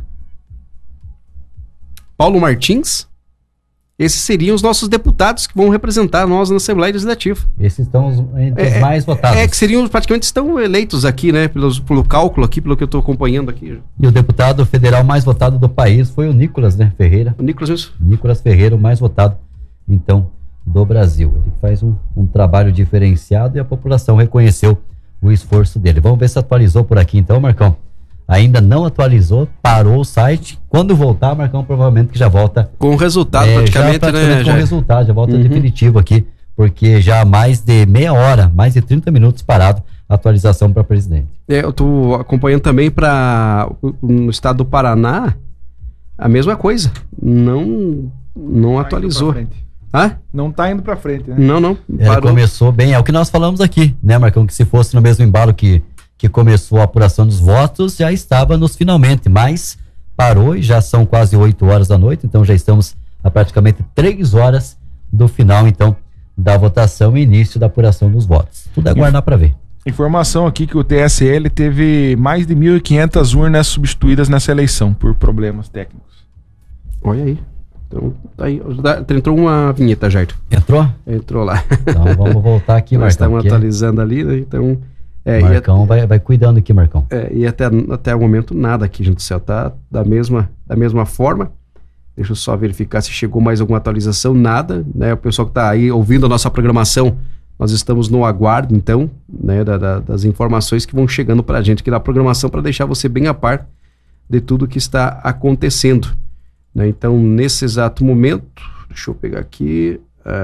Paulo Martins. Esses seriam os nossos deputados que vão representar nós na Assembleia Legislativa. Esses estão entre os mais votados. Que seriam, praticamente estão eleitos aqui, né? Pelo cálculo aqui, pelo que eu estou acompanhando aqui. E o deputado federal mais votado do país foi o Nicolas, né, Ferreira. O Nicolas Ferreira, o mais votado, então, do Brasil. Ele faz um trabalho diferenciado e a população reconheceu o esforço dele. Vamos ver se atualizou por aqui então, Marcão. Ainda não atualizou, parou o site. Quando voltar, Marcão, provavelmente que já volta. Com o resultado, praticamente, né? Com o resultado, já volta definitivo aqui, porque já há mais de meia hora, mais de 30 minutos parado, atualização para presidente. Eu tô acompanhando também no estado do Paraná, a mesma coisa. Não atualizou. Não tá indo pra frente, né? Não. Ele começou bem, é o que nós falamos aqui, né, Marcão? Que se fosse no mesmo embalo que começou a apuração dos votos, já estava nos finalmente, mas parou e já são quase 8 horas da noite, então já estamos a praticamente 3 horas do final, então, da votação e início da apuração dos votos. Tudo é aguardar para ver. Informação aqui que o TSL teve mais de 1.500 urnas substituídas nessa eleição por problemas técnicos. Olha aí. Então, aí, entrou uma vinheta, Jair. Entrou? Entrou lá. Então vamos voltar aqui, Nós Marcão. Nós estamos atualizando ali, né? Então... Marcão vai cuidando aqui, Marcão. E até o momento nada aqui, gente do céu. Tá da mesma forma. Deixa eu só verificar se chegou mais alguma atualização. Nada, né? O pessoal que está aí ouvindo a nossa programação, nós estamos no aguardo, então, né, das informações que vão chegando para a gente aqui da programação, para deixar você bem a par de tudo que está acontecendo, né? Então, nesse exato momento, deixa eu pegar aqui,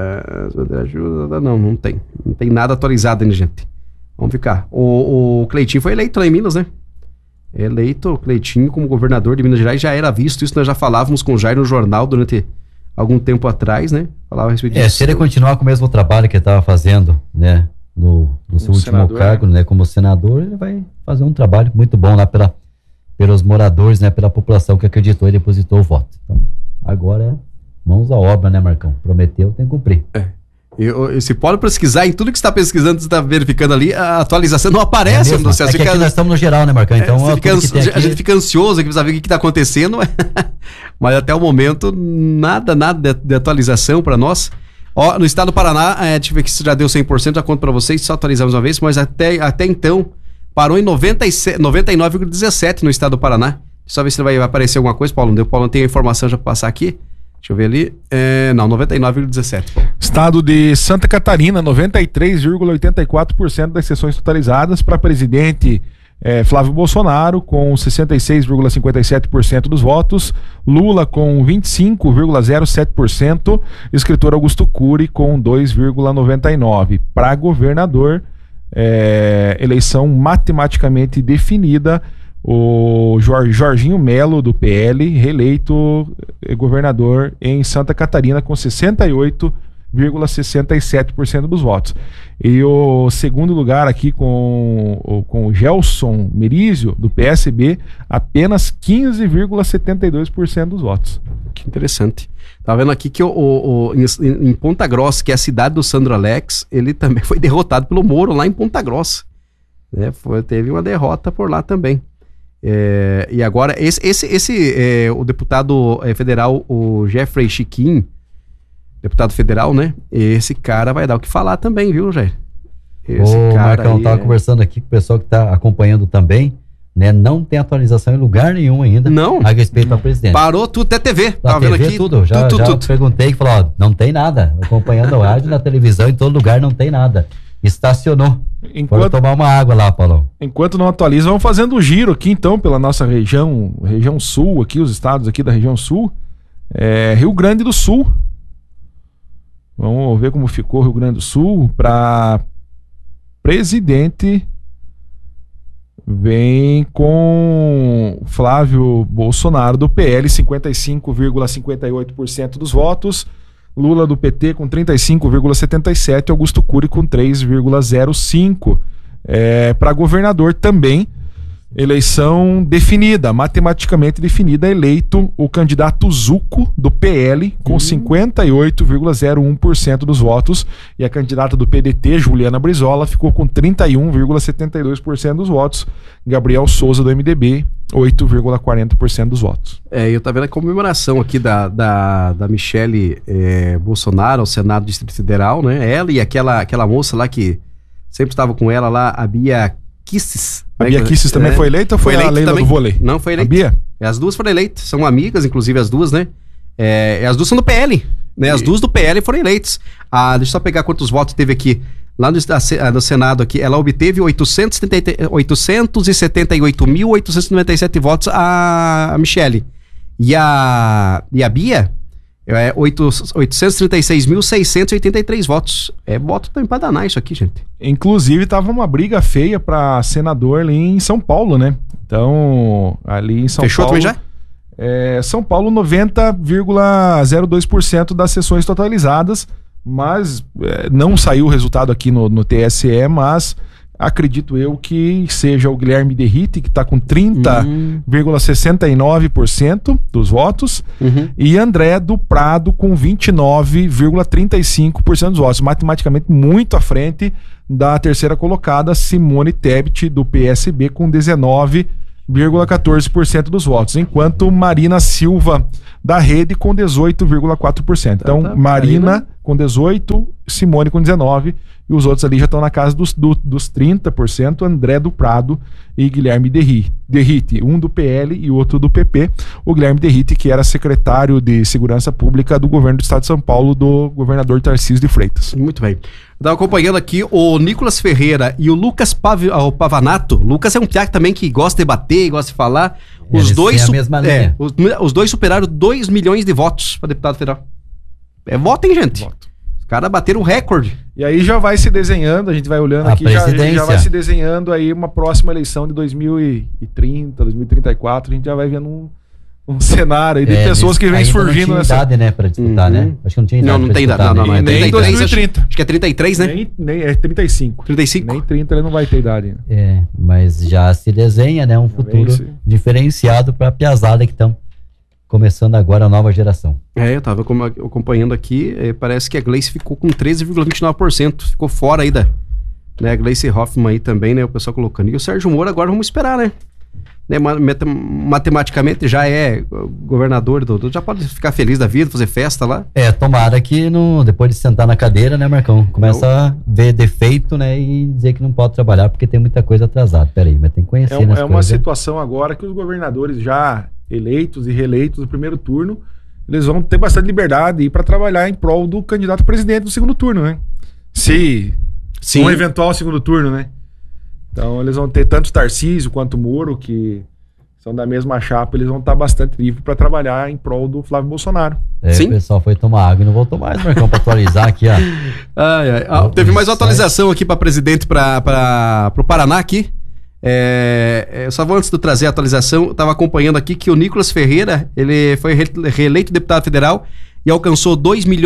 não tem nada atualizado ainda, gente. Vamos ficar. O Cleitinho foi eleito lá em Minas, né? O Cleitinho como governador de Minas Gerais, já era visto, isso nós já falávamos com o Jair no jornal durante algum tempo atrás, né? Falava a respeito disso. Se ele continuar com o mesmo trabalho que ele estava fazendo, né? No seu último senador, cargo, né? Como senador, ele vai fazer um trabalho muito bom lá pelos moradores, né? Pela população que acreditou e depositou o voto. Então, agora mãos à obra, né, Marcão? Prometeu, tem que cumprir. Se pode pesquisar em tudo que você está pesquisando, você está verificando ali, a atualização não aparece. Aqui nós estamos no geral, né, Marcão? Então, a gente fica ansioso aqui para saber o que está acontecendo, mas até o momento nada de atualização para nós. No estado do Paraná, deixa eu ver que se já deu 100%, já conto para vocês, só atualizamos uma vez, mas até então parou em 99,17 no estado do Paraná. Só ver se vai aparecer alguma coisa, Paulo. O Paulo tem a informação já para passar aqui. Deixa eu ver ali. 99,17. Estado de Santa Catarina, 93,84% das sessões totalizadas para presidente Flávio Bolsonaro, com 66,57% dos votos. Lula com 25,07%. Escritor Augusto Cury com 2,99%. Para governador, eleição matematicamente definida. O Jorginho Melo, do PL, reeleito governador em Santa Catarina com 68,67% dos votos. E o segundo lugar aqui com o Gelson Merizio, do PSB, apenas 15,72% dos votos. Que interessante. Tá vendo aqui que em Ponta Grossa, que é a cidade do Sandro Alex, ele também foi derrotado pelo Moro lá em Ponta Grossa. Teve uma derrota por lá também. E agora, o deputado federal, o Jeffrey Chiquim, deputado federal, né? Esse cara vai dar o que falar também, viu, Jair? Marcão, tava conversando aqui com o pessoal que tá acompanhando também, né? Não tem atualização em lugar nenhum ainda. Não. A respeito da presidente. Parou tudo, até TV. Tava vendo aqui. Tudo. Já perguntei, que falou, não tem nada. Acompanhando o rádio, na televisão, em todo lugar não tem nada. Estacionou. Foram tomar uma água lá, Paulão. Enquanto não atualiza, vamos fazendo um giro aqui então pela nossa região sul, aqui, os estados aqui da região sul. Rio Grande do Sul. Vamos ver como ficou o Rio Grande do Sul. Para presidente, vem com Flávio Bolsonaro, do PL, 55,58% dos votos. Lula, do PT, com 35,77%, Augusto Cury com 3,05%. Para governador também, eleição definida, matematicamente definida, eleito o candidato Zucco, do PL, com 58,01% dos votos, e a candidata do PDT, Juliana Brizola, ficou com 31,72% dos votos. Gabriel Souza, do MDB, 8,40% dos votos. Eu tô vendo a comemoração aqui da Michele Bolsonaro ao Senado do Distrito Federal, né? Ela e aquela moça lá que sempre estava com ela lá, a Bia Kicis. A Bia Kicis também foi eleita ou foi a Leila também do vôlei? Não, foi eleita. A Bia? As duas foram eleitas, são amigas, inclusive as duas, né? As duas são do PL, né? As duas do PL foram eleitas. Deixa eu só pegar quantos votos teve aqui. Lá no Senado aqui, ela obteve 878.897 votos, a Michele. E a Bia, É 836.683 votos. É voto também pra danar isso aqui, gente. Inclusive, tava uma briga feia pra senador ali em São Paulo, né? Então, ali em São Fechou Paulo... também já? São Paulo, 90,02% das sessões totalizadas, mas não saiu o resultado aqui no TSE, mas acredito eu que seja o Guilherme Derrite, que está com 30,69% dos votos, e André do Prado com 29,35% dos votos, matematicamente muito à frente da terceira colocada, Simone Tebet, do PSB, com 19,14% dos votos, enquanto Marina Silva da Rede com 18,4%. Então, Marina com 18%, Simone com 19%, e os outros ali já estão na casa dos 30%, André do Prado e Guilherme Derrite, um do PL e outro do PP. O Guilherme Derrite, que era secretário de Segurança Pública do governo do estado de São Paulo, do governador Tarcísio de Freitas. Muito bem. Estava acompanhando aqui o Nicolas Ferreira e o Lucas Pavanato. O Lucas é um piá também que gosta de bater, gosta de falar. Os dois, os dois superaram 2 milhões de votos para deputado federal. É voto, hein, gente? Voto. Os caras bateram o recorde. E aí já vai se desenhando, a gente vai olhando aqui, já vai se desenhando aí uma próxima eleição de 2030, 2034, a gente já vai vendo um cenário aí de pessoas que vêm surgindo não tinha idade, né, pra disputar, né? Acho que não tinha idade. Não tem idade, não. É nem 2030. Acho que é 33, né? Nem é 35. 35? Nem 30 ele não vai ter idade ainda. Mas já se desenha, né, um futuro diferenciado pra piazada que estão começando agora a nova geração. Eu tava acompanhando aqui, parece que a Gleice ficou com 13,29%, ficou fora aí da, né, a Gleice Hoffmann aí também, né, o pessoal colocando. E o Sérgio Moro agora vamos esperar, né? Matematicamente já é governador já pode ficar feliz da vida, fazer festa lá. Tomara que depois de sentar na cadeira, né, Marcão, começa a ver defeito, né, e dizer que não pode trabalhar porque tem muita coisa atrasada. Peraí, mas tem que conhecer uma situação agora que os governadores já eleitos e reeleitos no primeiro turno, eles vão ter bastante liberdade para trabalhar em prol do candidato a presidente no segundo turno, né? Sim. Um eventual segundo turno, né? Então eles vão ter tanto Tarcísio quanto Moro, que são da mesma chapa, eles vão estar bastante livres para trabalhar em prol do Flávio Bolsonaro. O pessoal foi tomar água e não voltou mais, Marcão, para atualizar aqui, ó. Teve mais uma atualização aqui para presidente para o Paraná aqui. Só vou antes de trazer a atualização, eu estava acompanhando aqui que o Nicolas Ferreira, ele foi reeleito deputado federal e alcançou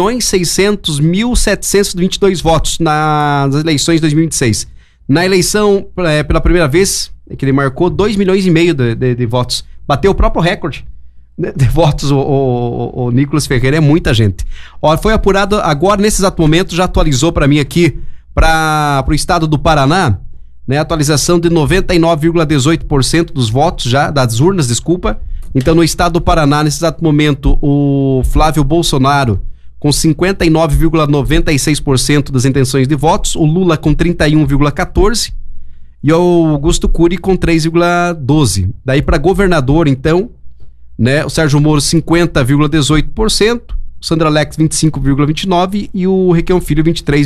2.600.722 votos nas eleições de 2026. Na eleição, pela primeira vez, que ele marcou 2,5 milhões de votos. Bateu o próprio recorde de votos, o Nicolas Ferreira, é muita gente. Foi apurado agora, nesse exato momento, já atualizou para mim aqui, para o estado do Paraná, né, atualização de 99,18% dos votos já, das urnas, desculpa. Então, no estado do Paraná, nesse exato momento, o Flávio Bolsonaro com 59,96% das intenções de votos, o Lula com 31,14% e o Augusto Cury com 3,12%. Daí para governador, então, né, o Sérgio Moro 50,18%, o Sandro Alex 25,29% e o Requião Filho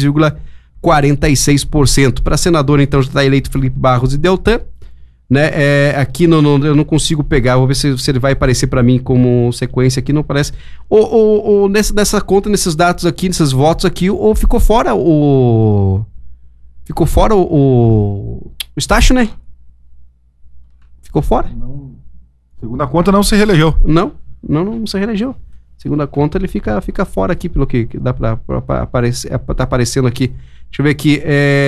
23,46%. Para senador, então, já está eleito Felipe Barros e Deltan, né? Aqui eu não consigo pegar, vou ver se ele vai aparecer para mim como sequência aqui, não parece. Nessa conta, nesses dados aqui, nesses votos aqui, ou ficou fora o Estácio, né? Ficou fora? Não. Segundo a conta, não se reelegeu. Não se reelegeu. Segundo a conta, ele fica fora aqui, pelo que dá para aparecer, tá aparecendo aqui. Deixa eu ver aqui.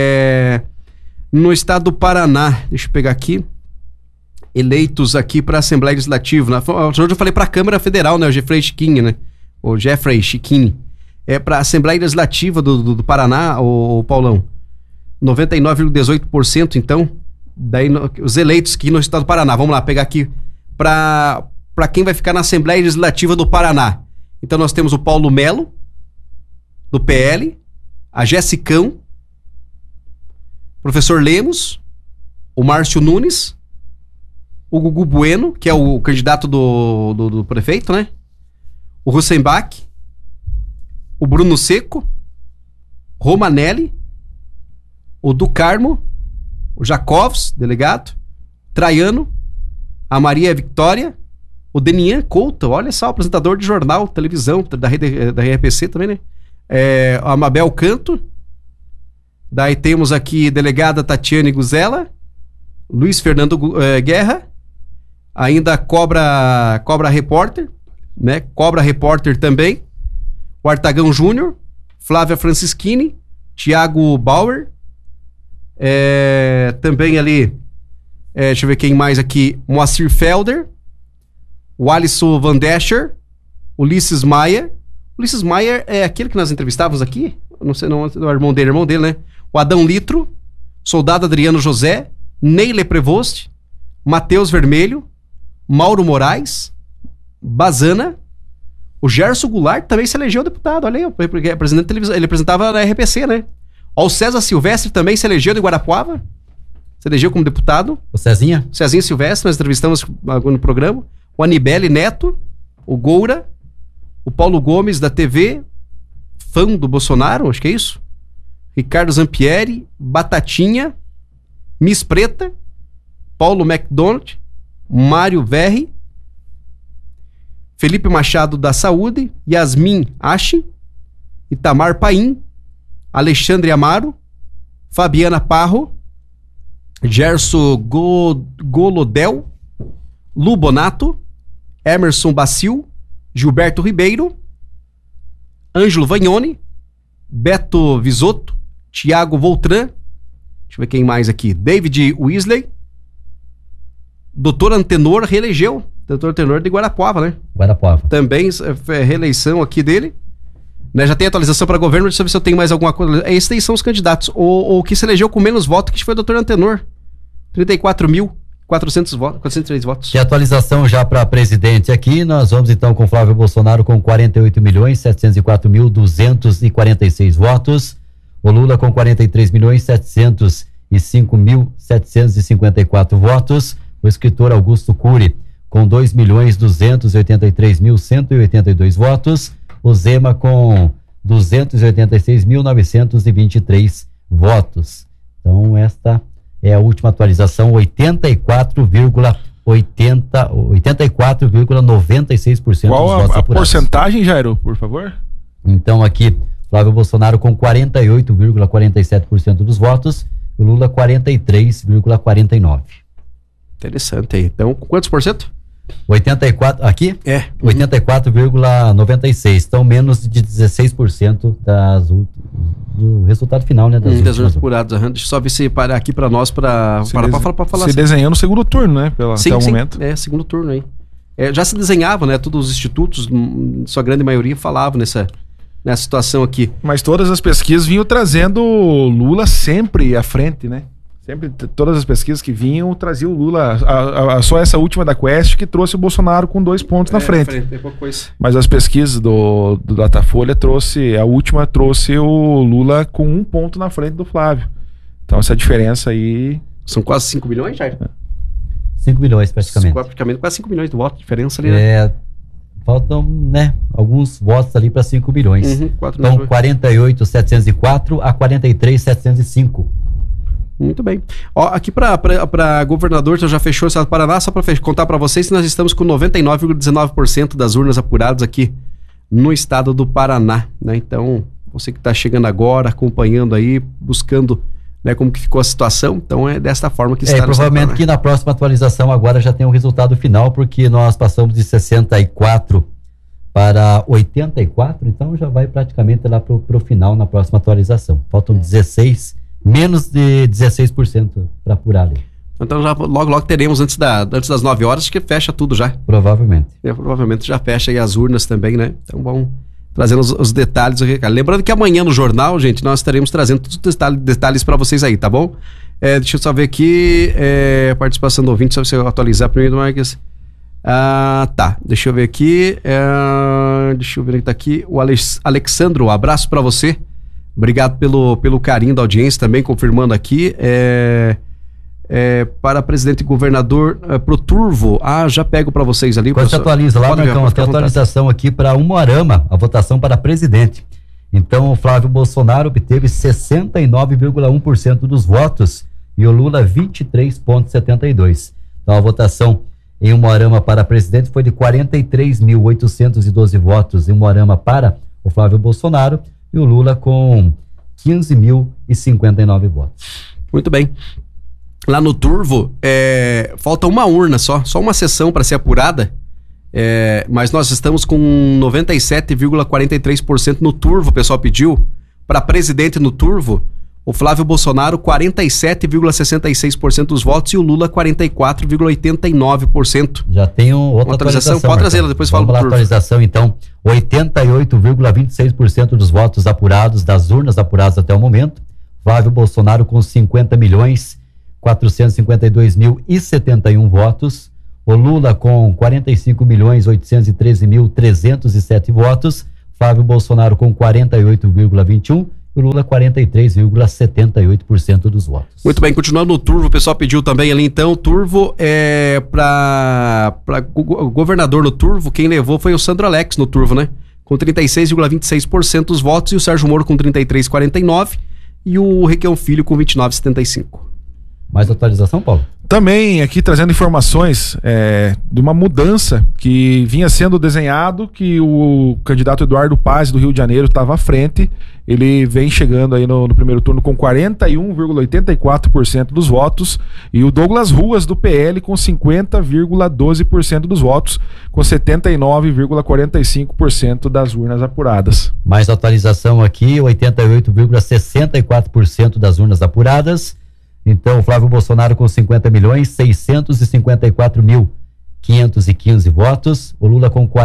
No estado do Paraná, deixa eu pegar aqui. Eleitos aqui para a Assembleia Legislativa. Hoje eu falei para a Câmara Federal, né? O Jeffrey Chiquini, né? O Jeffrey Chiquini. Para a Assembleia Legislativa do Paraná, o Paulão. 99,18%, então. Daí os eleitos aqui no estado do Paraná. Vamos lá, pegar aqui para quem vai ficar na Assembleia Legislativa do Paraná. Então nós temos o Paulo Melo, do PL, a Jessicão, professor Lemos, o Márcio Nunes, o Gugu Bueno, que é o candidato do prefeito, né? O Russenbach, o Bruno Seco, Romanelli, o do Carmo, o Jacovs, delegado, Traiano, a Maria Victória, O Denian Couto, olha só, apresentador de jornal, televisão, da RPC também, né? A Mabel Canto. Daí temos aqui delegada Tatiane Guzella, Luiz Fernando Guerra, ainda Cobra Repórter, né? Cobra Repórter também, o Artagão Júnior, Flávia Francischini, Tiago Bauer, também ali, deixa eu ver quem mais aqui, Moacir Felder, o Alisson Van Descher, Ulisses Maia. Ulisses Maia é aquele que nós entrevistávamos aqui? Não sei, não, o irmão dele, né? O Adão Litro, Soldado Adriano José, Neile Prevost, Matheus Vermelho, Mauro Moraes, Bazana, o Gerson Goulart também se elegeu deputado, olha aí, porque é presidente de televisão, ele apresentava na RPC, né? Ó, o César Silvestre também se elegeu de Guarapuava, se elegeu como deputado. O Cezinha? Cezinha Silvestre, nós entrevistamos no programa. O Anibele Neto, o Goura, o Paulo Gomes da TV, fã do Bolsonaro, acho que é isso. Ricardo Zampieri, Batatinha, Miss Preta, Paulo McDonald, Mário Verri, Felipe Machado da Saúde, Yasmin Ashi, Itamar Paim, Alexandre Amaro, Fabiana Parro, Gerson Golodel, Lu Bonato, Emerson Bacil, Gilberto Ribeiro, Ângelo Vagnoni, Beto Visotto, Tiago Voltran, deixa eu ver quem mais aqui, David Weasley, Doutor Antenor reelegeu, Doutor Antenor de Guarapuava, né? Guarapuava. Também reeleição aqui dele, né? Já tem atualização para governo, deixa eu ver se eu tenho mais alguma coisa. Esses aí são os candidatos, o que se elegeu com menos votos, que foi o Doutor Antenor, 34.400 votos, 403 votos. De atualização já para presidente aqui, nós vamos então com Flávio Bolsonaro com 48.704.246 votos, o Lula com 43.705.754 votos, o escritor Augusto Cury com 2.283.182 votos, o Zema com 286.923 votos. Então esta é a última atualização, 84,96% Qual dos votos a apurados. porcentagem, Jairo, por favor? Então aqui, Flávio Bolsonaro com 48,47% dos votos, o Lula 43,49%. Interessante aí. Então, quantos por cento? 84, aqui? 84,96%. Então, menos de 16% do resultado final, né? Das urnas apuradas. Deixa eu só ver se parar aqui para nós, para falar. Se assim. Desenhou no segundo turno, né? Até o momento. Segundo turno aí. Já se desenhava, né? Todos os institutos, sua grande maioria, falavam nessa situação aqui. Mas todas as pesquisas vinham trazendo o Lula sempre à frente, né? Sempre, todas as pesquisas que vinham traziam o Lula, só essa última da Quest que trouxe o Bolsonaro com 2 pontos na frente. Tem pouca coisa. Mas as pesquisas do Datafolha a última trouxe o Lula com 1 ponto na frente do Flávio. Então essa diferença aí... São quase 5 milhões, Jair? 5 milhões praticamente. Praticamente quase 5 milhões de votos, diferença ali, né? Faltam, né, alguns votos ali para 5 milhões. Então 48.704 a 43.705. Muito bem. Ó, aqui para governador, já fechou o estado do Paraná, só para contar para vocês que nós estamos com 99,19% das urnas apuradas aqui no estado do Paraná, né? Então, você que está chegando agora, acompanhando aí, buscando, né, como que ficou a situação, então é desta forma que está. Provavelmente que na próxima atualização agora já tem o resultado final, porque nós passamos de 64 para 84, então já vai praticamente lá pro final na próxima atualização. Faltam menos de 16% para apurar ali. Então já logo teremos antes das 9 horas, que fecha tudo já. Provavelmente. Provavelmente já fecha aí as urnas também, né? Então vamos trazendo os detalhes. Lembrando que amanhã no jornal, gente, nós estaremos trazendo todos os detalhes para vocês aí, tá bom? Deixa eu só ver aqui, participação do ouvinte, só você atualizar primeiro, Marques. Tá, deixa eu ver aqui, deixa eu ver quem tá aqui, o Alexandro, abraço para você. Obrigado pelo carinho da audiência também, confirmando aqui. Para presidente e governador Proturvo. Já pego para vocês ali. Quando você atualiza lá, Marcão, tem atualização aqui para Umuarama, a votação para presidente. Então, o Flávio Bolsonaro obteve 69,1% dos votos e o Lula 23,72%. Então, a votação em Umuarama para presidente foi de 43.812 votos em Umuarama para o Flávio Bolsonaro e o Lula com 15.059 votos. Muito bem. Lá no Turvo, falta uma urna só uma sessão para ser apurada, mas nós estamos com 97,43% no Turvo. O pessoal pediu para presidente no Turvo, o Flávio Bolsonaro 47,66% dos votos e o Lula 44,89%. Já tem outra atualização. Pode trazê-la, depois fala do Turvo. Atualização então, 88,26% dos votos apurados das urnas apuradas até o momento. Flávio Bolsonaro com 50.452.071 votos. O Lula com 45.813.307 votos. Flávio Bolsonaro com 48,21%. O Lula 43,78% dos votos. Muito bem, continuando no Turvo, o pessoal pediu também ali então, Turvo para governador no Turvo, quem levou foi o Sandro Alex no Turvo, né? Com 36,26% dos votos e o Sérgio Moro com 33,49% e o Requião Filho com 29,75%. Mais atualização, Paulo? Também aqui trazendo informações de uma mudança que vinha sendo desenhado, que o candidato Eduardo Paz do Rio de Janeiro estava à frente. Ele vem chegando aí no primeiro turno com 41,84% dos votos e o Douglas Ruas do PL com 50,12% dos votos, com 79,45% das urnas apuradas. Mais atualização aqui, 88,64% das urnas apuradas. Então, Flávio Bolsonaro com 50.654.515 votos, o Lula com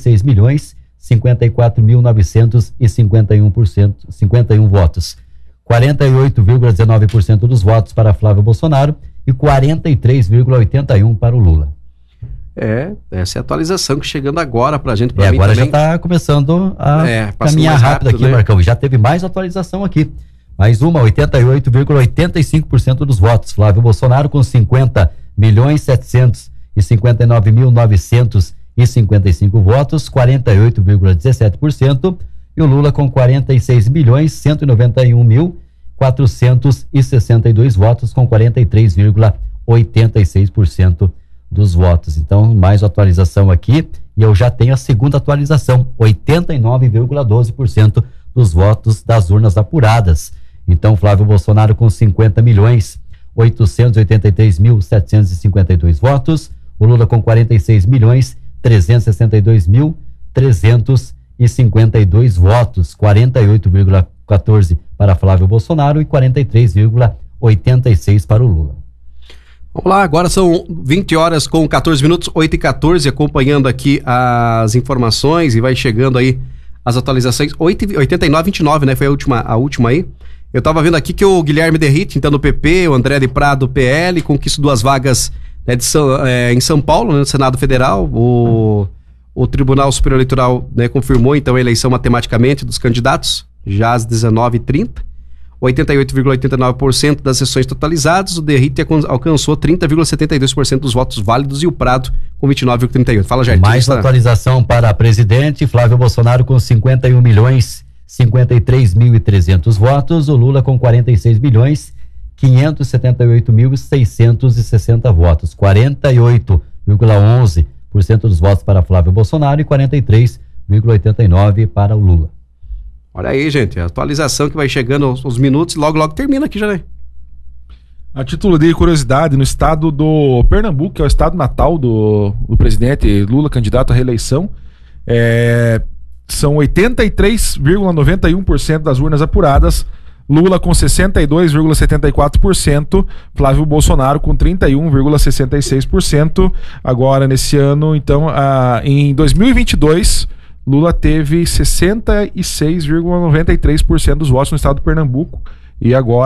46.054.951 votos. 48,19% dos votos para Flávio Bolsonaro e 43,81% para o Lula. Essa é a atualização que chegando agora pra gente. Pra mim agora também. Já está começando a caminhar rápido aqui, né? Marcão. Já teve mais atualização aqui. Mais uma, 88,85% dos votos. Flávio Bolsonaro com 50.759.955 votos, 48,17%. E o Lula com 46.191.462 votos, com 43,86% dos votos. Então, mais atualização aqui. E eu já tenho a segunda atualização, 89,12% dos votos das urnas apuradas. Então, Flávio Bolsonaro com 50.883.752 votos, o Lula com 46.362.352 votos, 48,14% para Flávio Bolsonaro e 43,86% para o Lula. Vamos lá, agora são 20 horas com 14 minutos, 8h14, acompanhando aqui as informações e vai chegando aí as atualizações. 89,29, né? Foi a última aí. Eu tava vendo aqui que o Guilherme Derrite, então do PP, o André de Prado, do PL, conquistou 2 vagas, né, em São Paulo, né, no Senado Federal. O Tribunal Superior Eleitoral, né, confirmou então a eleição matematicamente dos candidatos, já às 19h30. 88,89% das sessões totalizadas, o Derrite alcançou 30,72% dos votos válidos e o Prado com 29,38%. Fala, Jair. Mais atualização para presidente, Flávio Bolsonaro com 51.053.300 votos, o Lula com 46.578.660 votos, 48,11% dos votos para Flávio Bolsonaro e 43,89% para o Lula. Olha aí, gente, a atualização que vai chegando aos minutos, logo termina aqui já, né? A título de curiosidade, no estado do Pernambuco, que é o estado natal do presidente Lula, candidato à reeleição, são 83,91% das urnas apuradas, Lula com 62,74%, Flávio Bolsonaro com 31,66%. Agora, nesse ano, então, em 2022... Lula teve 66,93% dos votos no estado do Pernambuco e agora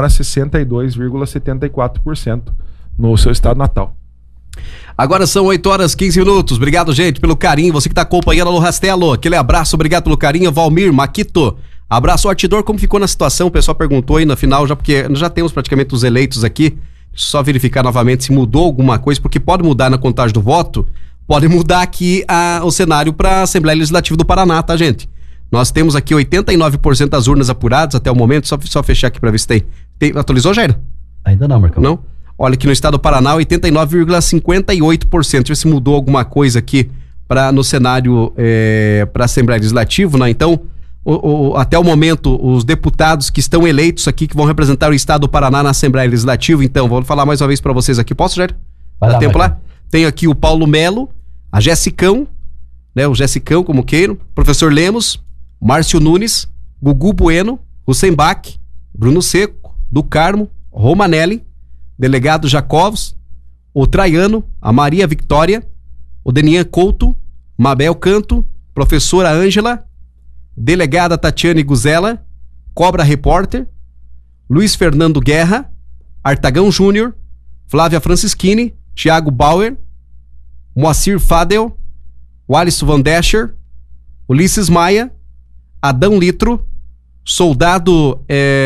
62,74% no seu estado natal. Agora são 8h15. Obrigado, gente, pelo carinho. Você que está acompanhando no Rastelo, aquele abraço, obrigado pelo carinho. Valmir, Maquito, abraço. Artidor, como ficou na situação? O pessoal perguntou aí na final, já porque já temos praticamente os eleitos aqui. Só verificar novamente se mudou alguma coisa, porque pode mudar na contagem do voto. Pode mudar aqui o cenário para a Assembleia Legislativa do Paraná, tá, gente? Nós temos aqui 89% das urnas apuradas até o momento. Só fechar aqui para ver se tem. Atualizou, Jair? Ainda não, Marcão. Não? Olha, aqui no estado do Paraná, 89,58%. Deixa eu ver se mudou alguma coisa aqui no cenário para a Assembleia Legislativa, né? Então, até o momento, os deputados que estão eleitos aqui, que vão representar o estado do Paraná na Assembleia Legislativa, então, vou falar mais uma vez para vocês aqui. Posso, Jair? Dá tempo lá? Tem aqui o Paulo Melo, a Jessicão, né? O Jessicão, como queiram, professor Lemos, Márcio Nunes, Gugu Bueno, Hussenbach, Bruno Seco, do Carmo, Romanelli, delegado Jacovos, o Traiano, a Maria Victória, o Denian Couto, Mabel Canto, professora Ângela, delegada Tatiane Guzela, Cobra Repórter, Luiz Fernando Guerra, Artagão Júnior, Flávia Francischini, Thiago Bauer, Moacir Fadel, Alisson Van Descher, Ulisses Maia, Adão Litro, soldado